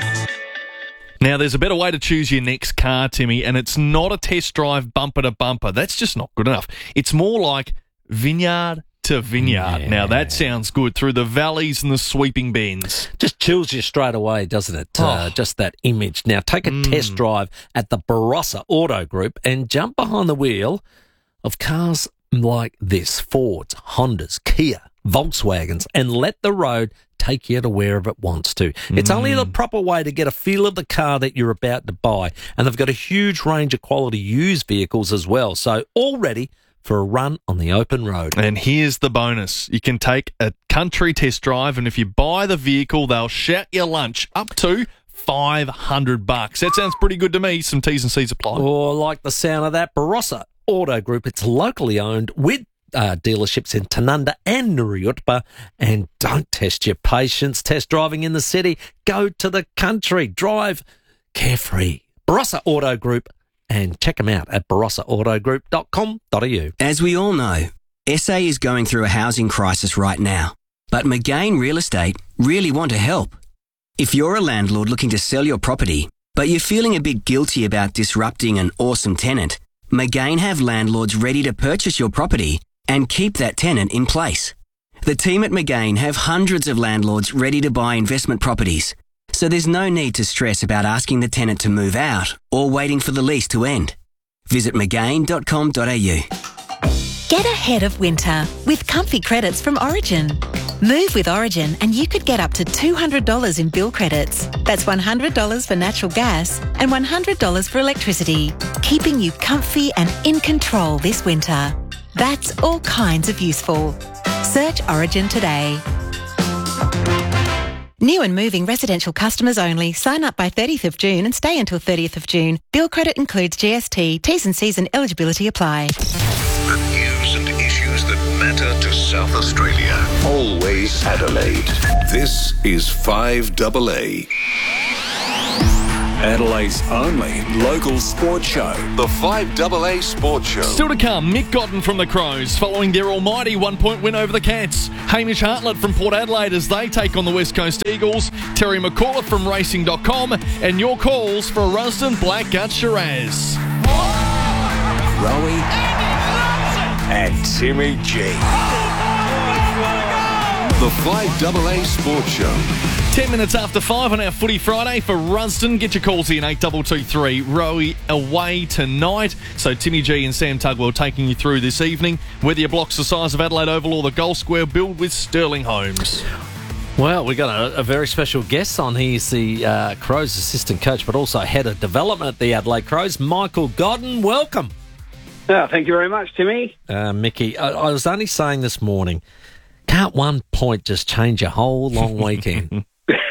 Now, there's a better way to choose your next car, Timmy, and it's not a test drive bumper to bumper. That's just not good enough. It's more like vineyard to vineyard. Yeah. Now, that sounds good, through the valleys and the sweeping bends. Just chills you straight away, doesn't it? Oh. Uh, just that image. Now, take a Mm. test drive at the Barossa Auto Group and jump behind the wheel of cars like this: Fords, Hondas, Kia, Volkswagens, and let the road take you to wherever it wants to. It's Mm. only the proper way to get a feel of the car that you're about to buy. And they've got a huge range of quality used vehicles as well. So all ready for a run on the open road. And here's the bonus. You can take a country test drive, and if you buy the vehicle, they'll shout your lunch up to five hundred bucks. That sounds pretty good to me. Some T's and C's apply. Oh, I like the sound of that. Barossa Auto Group. It's locally owned with Uh, dealerships in Tanunda and Nuruyutpa. And don't test your patience test driving in the city. Go to the country. Drive carefree. Barossa Auto Group, and check them out at barossa auto group dot com dot a u. As we all know, S A is going through a housing crisis right now, but McGain Real Estate really want to help. If you're a landlord looking to sell your property, but you're feeling a bit guilty about disrupting an awesome tenant, McGain have landlords ready to purchase your property and keep that tenant in place. The team at McGain have hundreds of landlords ready to buy investment properties, so there's no need to stress about asking the tenant to move out or waiting for the lease to end. Visit mcgain dot com dot a u. Get ahead of winter with comfy credits from Origin. Move with Origin and you could get up to two hundred dollars in bill credits. That's one hundred dollars for natural gas and one hundred dollars for electricity, keeping you comfy and in control this winter. That's all kinds of useful. Search Origin today. New and moving residential customers only. Sign up by thirtieth of June and stay until thirtieth of June. Bill credit includes G S T. T's and C's and eligibility apply. The news and issues that matter to South Australia. Always Adelaide. This is five A A. Adelaide's only local sports show. The five A A Sports Show. Still to come, Mick Godden from the Crows following their almighty one-point win over the Cats. Hamish Hartlett from Port Adelaide as they take on the West Coast Eagles. Terry McCullough from racing dot com. And your calls for a Rusden Blackgut Shiraz. Rowie and Timmy G. The five A A Sports Show. Ten minutes after five on our Footy Friday for Rusden. Get your calls in eight two two three. Rowie away tonight. So Timmy G and Sam Tugwell taking you through this evening. Whether your block's the size of Adelaide Oval or the Gold Square, build with Sterling Homes. Well, we've got a, a very special guest on. He's the uh, Crows assistant coach, but also head of development at the Adelaide Crows, Michael Godden. Welcome. Oh, thank you very much, Timmy. Uh, Mickey, I, I was only saying this morning, can't one point just change a whole long weekend?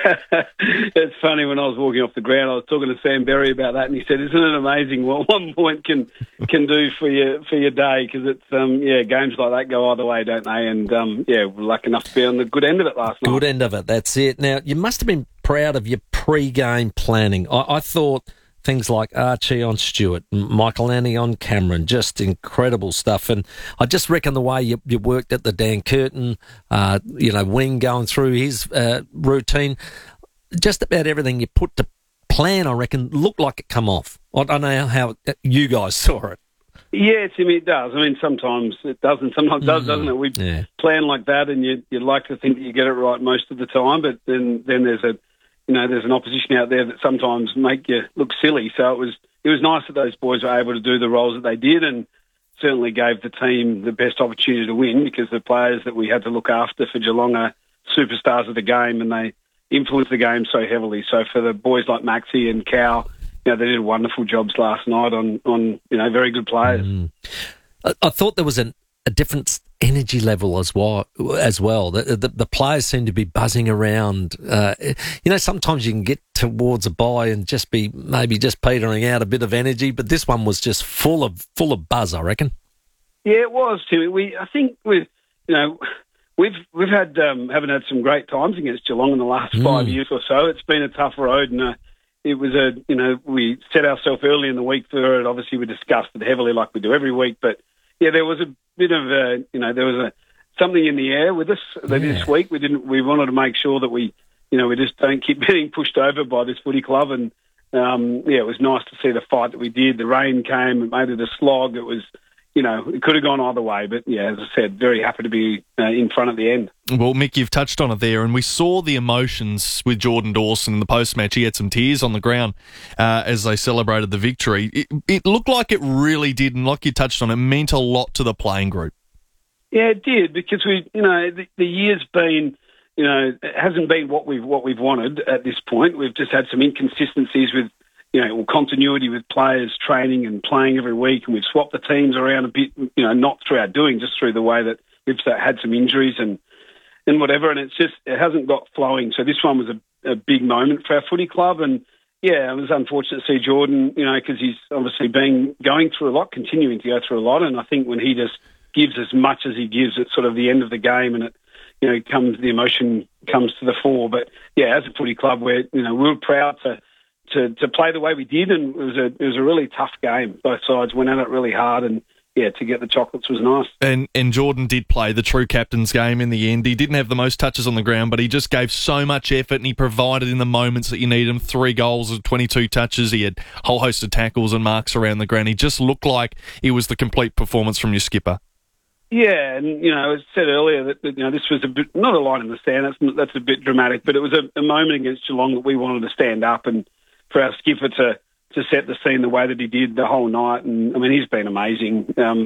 It's funny, when I was walking off the ground, I was talking to Sam Berry about that, and he said, "Isn't it amazing what one point can can do for your for your day?" Because it's um yeah, games like that go either way, don't they? And um yeah, we're lucky enough to be on the good end of it last night. Good end of it. That's it. Now, you must have been proud of your pre-game planning. I, I thought things like Archie on Stewart, Michael Annie on Cameron, just incredible stuff. And I just reckon the way you, you worked at the Dan Curtin, uh, you know, wing going through his uh, routine, just about everything you put to plan, I reckon, looked like it come off. I don't know how you guys saw it. Yeah, Timmy, it does. I mean, sometimes it doesn't. Sometimes it does, mm, doesn't it? We yeah. plan like that, and you, you'd like to think that you get it right most of the time, but then, then there's a You know, there's an opposition out there that sometimes make you look silly. So it was it was nice that those boys were able to do the roles that they did, and certainly gave the team the best opportunity to win, because the players that we had to look after for Geelong are superstars of the game, and they influence the game so heavily. So for the boys like Maxi and Cal, you know, they did wonderful jobs last night on, on you know, very good players. Mm. I, I thought there was an, a different energy level as well. As well, the, the, the players seem to be buzzing around. Uh, you know, sometimes you can get towards a bye and just be maybe just petering out a bit of energy, but this one was just full of full of buzz, I reckon. Yeah, it was, Timmy. We, I think, with you know, we've we've had um, haven't had some great times against Geelong in the last mm. five years or so. It's been a tough road, and uh, it was a you know we set ourselves early in the week for it. Obviously, we discussed it heavily like we do every week, but yeah, there was a bit of a, you know, there was a something in the air with us yeah. this week. We didn't, we wanted to make sure that we, you know, we just don't keep getting pushed over by this footy club. And um, yeah, it was nice to see the fight that we did. The rain came, it made it a slog. It was, you know, it could have gone either way. But yeah, as I said, very happy to be uh, in front at the end. Well, Mick, you've touched on it there, and we saw the emotions with Jordan Dawson in the post-match. He had some tears on the ground uh, as they celebrated the victory. It, it looked like it really did, and like you touched on, it meant a lot to the playing group. Yeah, it did, because we, you know, the, the year's been, you know, it hasn't been what we've what we've wanted at this point. We've just had some inconsistencies with, you know, continuity with players training and playing every week, and we've swapped the teams around a bit, you know, not through our doing, just through the way that we've had some injuries and and whatever, and it's just, it hasn't got flowing. So this one was a, a big moment for our footy club, and yeah, it was unfortunate to see Jordan, you know, because he's obviously been going through a lot, continuing to go through a lot, and I think when he just gives as much as he gives at sort of the end of the game, and it, you know, comes, the emotion comes to the fore. But yeah, as a footy club, we're, you know, we were proud to to to play the way we did, and it was a it was a really tough game. Both sides went at it really hard, and yeah, to get the chocolates was nice. And and Jordan did play the true captain's game in the end. He didn't have the most touches on the ground, but he just gave so much effort, and he provided in the moments that you need him. Three goals and twenty-two touches. He had a whole host of tackles and marks around the ground. He just looked like it was the complete performance from your skipper. Yeah, and, you know, as I said earlier, that, that you know, this was a bit, not a line in the sand, that's, that's a bit dramatic, but it was a, a moment against Geelong that we wanted to stand up, and for our skipper to, to set the scene the way that he did the whole night. And, I mean, he's been amazing. Um,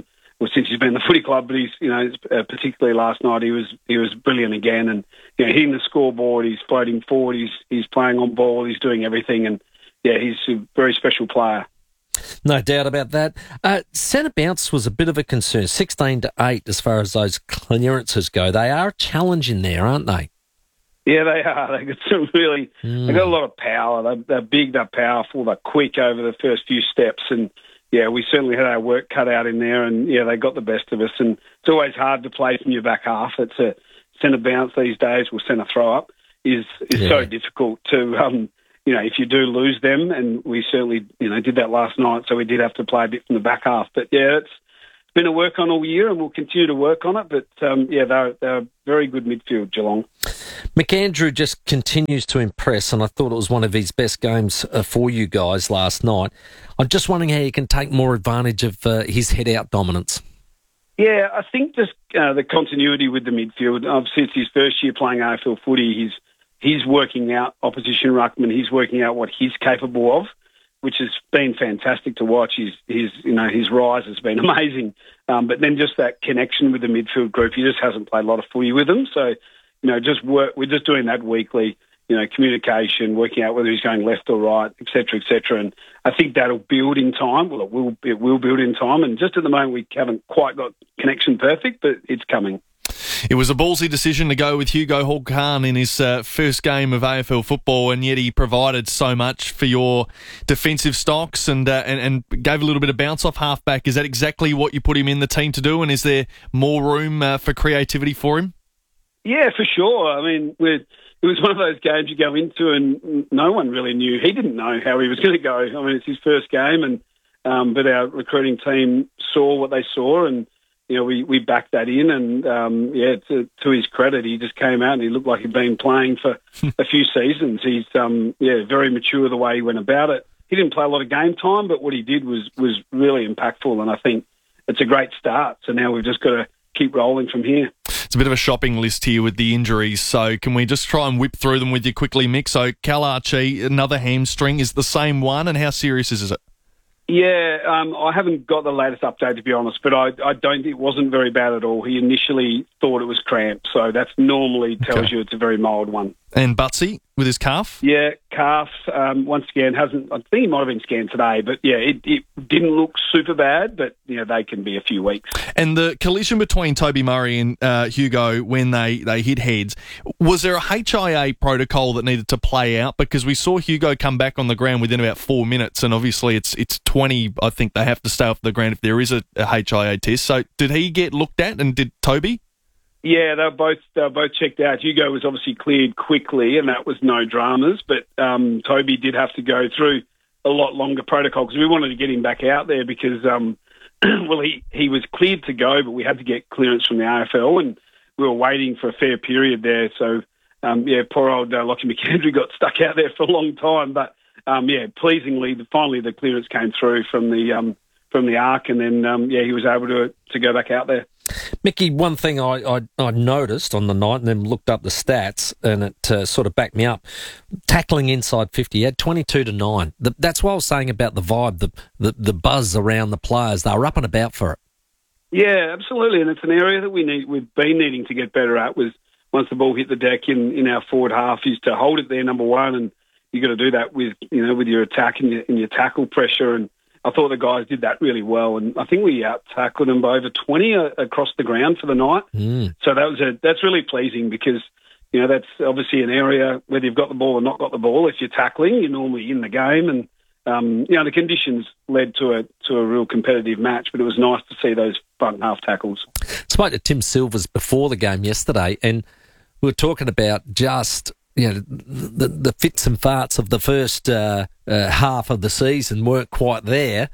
well, since he's been in the footy club, but he's, you know, uh, particularly last night, he was he was brilliant again. And, you know, hitting the scoreboard, he's floating forward, he's he's playing on ball, he's doing everything. And, yeah, he's a very special player. No doubt about that. Uh, centre bounce was a bit of a concern, sixteen to eight as far as those clearances go. They are a challenge in there, aren't they? Yeah, they are. They got some really. Mm. They got a lot of power. They're, they're big, they're powerful, they're quick over the first few steps, and yeah, we certainly had our work cut out in there, and yeah, they got the best of us. And it's always hard to play from your back half. It's a centre bounce these days, or centre throw up is is Yeah. so difficult to. Um, you know, if you do lose them, and we certainly, you know, did that last night, so we did have to play a bit from the back half. But yeah, it's been a work on all year, and we'll continue to work on it. But um, yeah, they're they're very good midfield, Geelong. McAndrew just continues to impress, and I thought it was one of his best games uh, for you guys last night. I'm just wondering how you can take more advantage of uh, his head-out dominance. Yeah, I think just uh, the continuity with the midfield. Obviously, it's his first year playing A F L footy. He's he's working out opposition ruckman. He's working out what he's capable of, which has been fantastic to watch. His his you know his rise has been amazing. Um, but then just that connection with the midfield group. He just hasn't played a lot of footy with them, so. You know, just work. We're just doing that weekly. You know, communication, working out whether he's going left or right, et cetera, et cetera. And I think that'll build in time. Well, it will. It will build in time. And just at the moment, we haven't quite got connection perfect, but it's coming. It was a ballsy decision to go with Hugo Hall-Khan in his uh, first game of A F L football, and yet he provided so much for your defensive stocks and, uh, and and gave a little bit of bounce off halfback. Is that exactly what you put him in the team to do? And is there more room uh, for creativity for him? Yeah, for sure. I mean, we're, it was one of those games you go into and no one really knew. He didn't know how he was going to go. I mean, it's his first game, and um, but our recruiting team saw what they saw, and you know we, we backed that in. And um, yeah, to, to his credit, he just came out and he looked like he'd been playing for a few seasons. He's um, yeah very mature the way he went about it. He didn't play a lot of game time, but what he did was was really impactful, and I think it's a great start. So now we've just got to keep rolling from here. It's a bit of a shopping list here with the injuries, so can we just try and whip through them with you quickly, Mick? So Cal Archie, another hamstring, is the same one, and how serious is it? Yeah, um, I haven't got the latest update, to be honest, but I, I don't think it wasn't very bad at all. He initially thought it was cramp, so that normally tells Okay. you it's a very mild one. And Butsy with his calf? Yeah, calf, um, once again, hasn't, I think he might have been scanned today, but yeah, it, it didn't look super bad, but, you know, they can be a few weeks. And the collision between Toby Murray and uh, Hugo when they, they hit heads, was there a H I A protocol that needed to play out? Because we saw Hugo come back on the ground within about four minutes, and obviously it's it's twenty, I think they have to stay off the ground if there is a, a H I A test. So did he get looked at, and did Toby? Yeah, they were both they were both checked out. Hugo was obviously cleared quickly, and that was no dramas. But um, Toby did have to go through a lot longer protocol because we wanted to get him back out there because, um, well, he, he was cleared to go, but we had to get clearance from the A F L, and we were waiting for a fair period there. So, um, yeah, poor old uh, Lockie McAndrew got stuck out there for a long time. But, um, yeah, pleasingly, the, finally the clearance came through from the um, from the ARC, and then, um, yeah, he was able to to go back out there. Mickey, one thing I, I, I noticed on the night and then looked up the stats and it uh, sort of backed me up. Tackling inside fifty, he had twenty-two to nine. The, that's what I was saying about the vibe, the, the, the buzz around the players. They were up and about for it. Yeah, absolutely. And it's an area that we need, we've been needing to get better at was once the ball hit the deck in, in our forward half is to hold it there, number one, and you got to do that with, you know, with your attack and your, and your tackle pressure. And I thought the guys did that really well, and I think we out-tackled them by over twenty uh, across the ground for the night. Mm. So that was a, that's really pleasing because, you know, that's obviously an area, whether you've got the ball or not got the ball, if you're tackling, you're normally in the game. And, um, you know, the conditions led to a to a real competitive match, but it was nice to see those front half tackles. Spoke to Tim Silvers before the game yesterday, and we were talking about just... You know, the, the fits and farts of the first uh, uh, half of the season weren't quite there.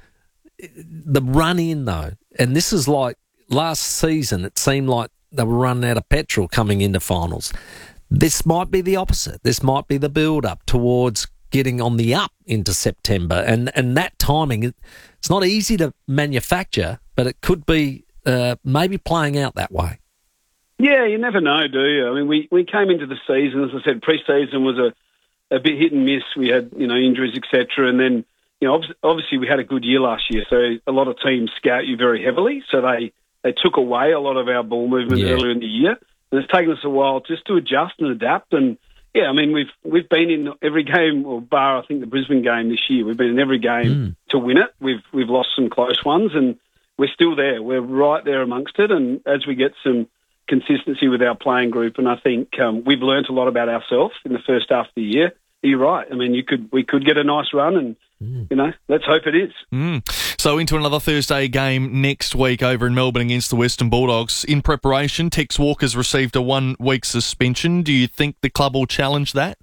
The run in, though, and this is like last season, it seemed like they were running out of petrol coming into finals. This might be the opposite. This might be the build-up towards getting on the up into September. And, and that timing, it's not easy to manufacture, but it could be uh, maybe playing out that way. Yeah, you never know, do you? I mean, we, we came into the season, as I said, pre-season was a, a bit hit and miss. We had, you know, injuries, et cetera. And then, you know, obviously we had a good year last year. So a lot of teams scout you very heavily. So they, they took away a lot of our ball movement Yeah. earlier in the year, and it's taken us a while just to adjust and adapt. And yeah, I mean, we've we've been in every game, or bar I think the Brisbane game this year. We've been in every game Mm. to win it. We've we've lost some close ones, and we're still there. We're right there amongst it. And as we get some consistency with our playing group, and I think um, we've learnt a lot about ourselves in the first half of the year. You're right. I mean, you could we could get a nice run, and you know, let's hope it is. Mm. So into another Thursday game next week over in Melbourne against the Western Bulldogs. In preparation, Tex Walker's received a one-week suspension. Do you think the club will challenge that?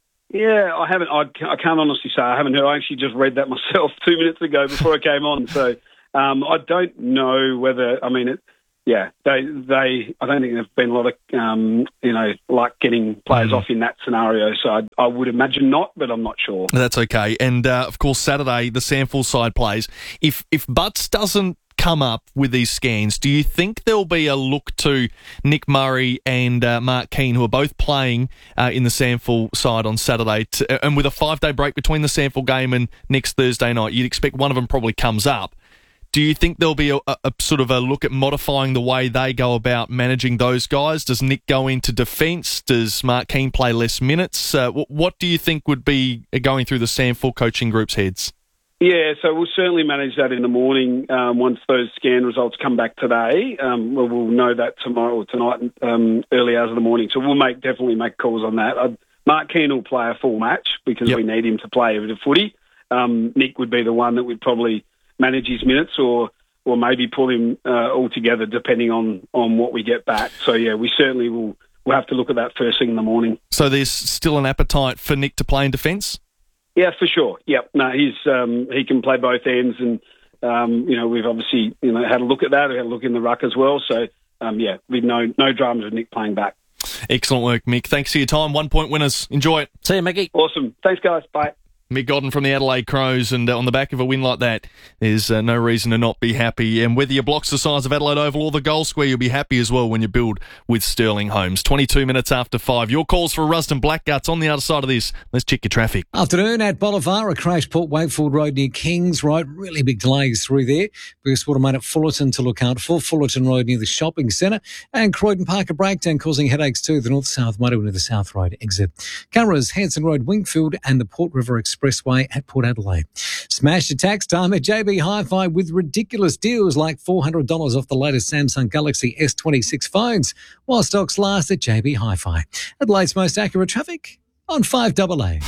Yeah, I haven't. I, I can't honestly say I haven't heard. I actually just read that myself two minutes ago before I came on. So um, I don't know whether. I mean, it, yeah, they they. I don't think there's been a lot of um, you know, like getting players Mm. off in that scenario. So I, I would imagine not, but I'm not sure. That's okay. And, uh, of course, Saturday, the Sandford side plays. If if Butts doesn't come up with these scans, do you think there'll be a look to Nick Murray and uh, Mark Keane, who are both playing uh, in the Sandford side on Saturday, to, and with a five-day break between the Sandford game and next Thursday night, you'd expect one of them probably comes up. Do you think there'll be a, a, a sort of a look at modifying the way they go about managing those guys? Does Nick go into defence? Does Mark Keane play less minutes? Uh, what, what do you think would be going through the Sandford coaching group's heads? Yeah, so we'll certainly manage that in the morning um, once those scan results come back today. Um, we'll, we'll know that tomorrow or tonight, um, early hours of the morning. So we'll make definitely make calls on that. I'd, Mark Keane will play a full match because Yep. we need him to play a bit of footy. Um, Nick would be the one that would probably manage his minutes, or or maybe pull him uh, all together depending on, on what we get back. So yeah, we certainly will we'll have to look at that first thing in the morning. So there's still an appetite for Nick to play in defence? Yeah, for sure. Yep. No, he's um, he can play both ends, and um, you know, we've obviously you know had a look at that. We had a look in the ruck as well. So um, yeah, we've no no dramas with Nick playing back. Excellent work, Mick. Thanks for your time. One point winners. Enjoy it. See you, Mickey. Awesome. Thanks, guys. Bye. Mick Godden from the Adelaide Crows, and uh, on the back of a win like that, there's uh, no reason to not be happy. And whether your block's the size of Adelaide Oval or the goal square, you'll be happy as well when you build with Sterling Homes. twenty-two minutes after five. Your calls for Rusden Blackguts on the other side of this. Let's check your traffic. Afternoon at Bolivar, a crash Port Wakefield Road near Kings Road. Really big delays through there. Burst Water Main at Fullerton to look out for. Fullerton Road near the shopping centre. And Croydon Park a breakdown causing headaches too. The north-south motorway near the South Road exit. Cameras, Hanson Road, Wingfield and the Port River Expressway at Port Adelaide. Smash the tax time at J B Hi-Fi with ridiculous deals like four hundred dollars off the latest Samsung Galaxy S twenty-six phones while stocks last at J B Hi-Fi. Adelaide's most accurate traffic on five A A.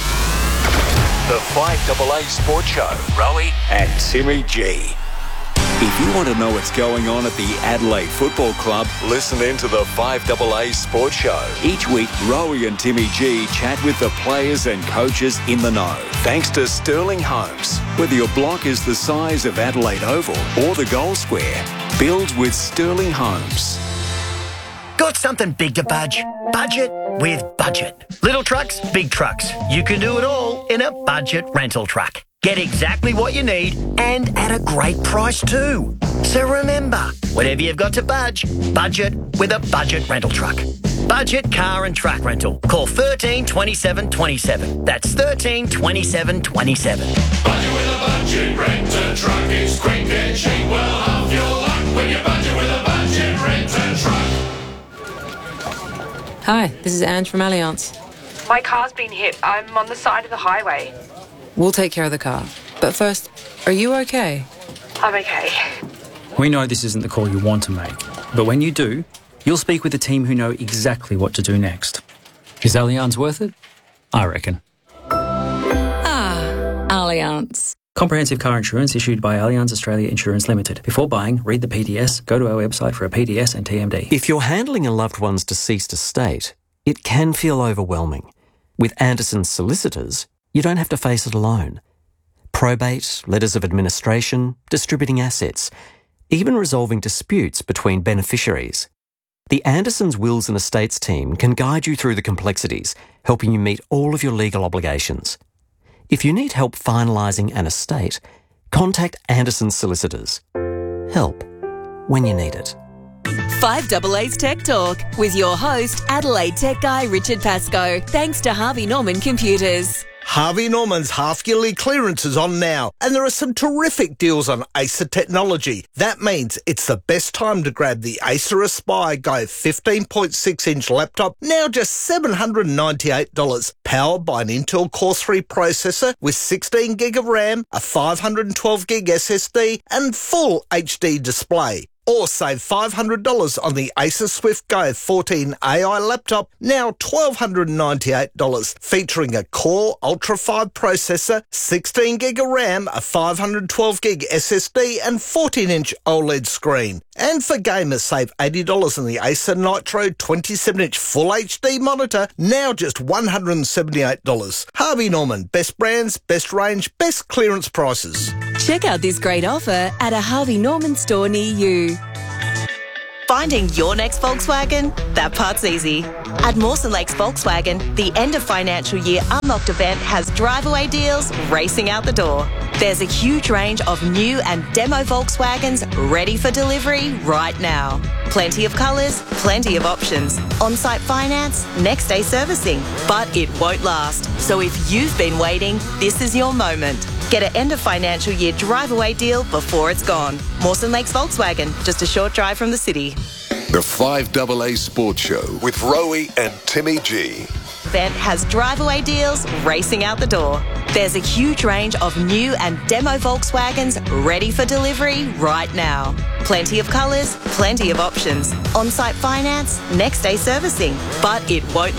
The five A A Sports Show. Rowie and Timmy G. If you want to know what's going on at the Adelaide Football Club, listen in to the five A A Sports Show. Each week, Rowie and Timmy G chat with the players and coaches in the know. Thanks to Sterling Homes. Whether your block is the size of Adelaide Oval or the goal square, build with Sterling Homes. Got something big to budge? Budget with Budget. Little trucks, big trucks. You can do it all in a budget rental truck. Get exactly what you need and at a great price too. So remember, whatever you've got to budge, budget with a budget rental truck. Budget car and truck rental. Call thirteen twenty-seven twenty-seven. That's thirteen twenty-seven twenty-seven. Budget with a budget rent-a truck is quick and cheap. Well, half your luck when you budget with a budget rent-a truck. Hi, this is Ange from Allianz. My car's been hit. I'm on the side of the highway. We'll take care of the car. But first, are you okay? I'm okay. We know this isn't the call you want to make, but when you do, you'll speak with a team who know exactly what to do next. Is Allianz worth it? I reckon. Ah, Allianz. Comprehensive car insurance issued by Allianz Australia Insurance Limited. Before buying, read the P D S, go to our website for a P D S and T M D. If you're handling a loved one's deceased estate, it can feel overwhelming. With Anderson's solicitors, you don't have to face it alone. Probate, letters of administration, distributing assets, even resolving disputes between beneficiaries. The Anderson's Wills and Estates team can guide you through the complexities, helping you meet all of your legal obligations. If you need help finalising an estate, contact Anderson's solicitors. Help when you need it. five A A's Tech Talk with your host, Adelaide Tech Guy Richard Pascoe. Thanks to Harvey Norman Computers. Harvey Norman's half-yearly clearance is on now, and there are some terrific deals on Acer technology. That means it's the best time to grab the Acer Aspire Go fifteen point six inch laptop, now just seven hundred ninety-eight dollars, powered by an Intel Core three processor with sixteen gig of RAM, a five hundred twelve gig S S D, and full H D display. Or save five hundred dollars on the Acer Swift Go fourteen A I laptop, now one thousand two hundred ninety-eight dollars, featuring a Core Ultra five processor, sixteen gig of RAM, a five hundred twelve gig S S D and fourteen inch OLED screen. And for gamers, save eighty dollars on the Acer Nitro twenty-seven inch Full H D monitor, now just one hundred seventy-eight dollars. Harvey Norman, best brands, best range, best clearance prices. Check out this great offer at a Harvey Norman store near you. Finding your next Volkswagen? That part's easy. At Mawson Lakes Volkswagen, the end of financial year Unlocked event has drive-away deals racing out the door. There's a huge range of new and demo Volkswagens ready for delivery right now. Plenty of colours, plenty of options. On-site finance, next day servicing. But it won't last. So if you've been waiting, this is your moment. Get an end of financial year drive-away deal before it's gone. Mawson Lakes Volkswagen, just a short drive from the city. The five double A Sports Show with Rowie and Timmy G. Event has drive-away deals racing out the door. There's a huge range of new and demo Volkswagens ready for delivery right now. Plenty of colours, plenty of options. On-site finance, next day servicing. But it won't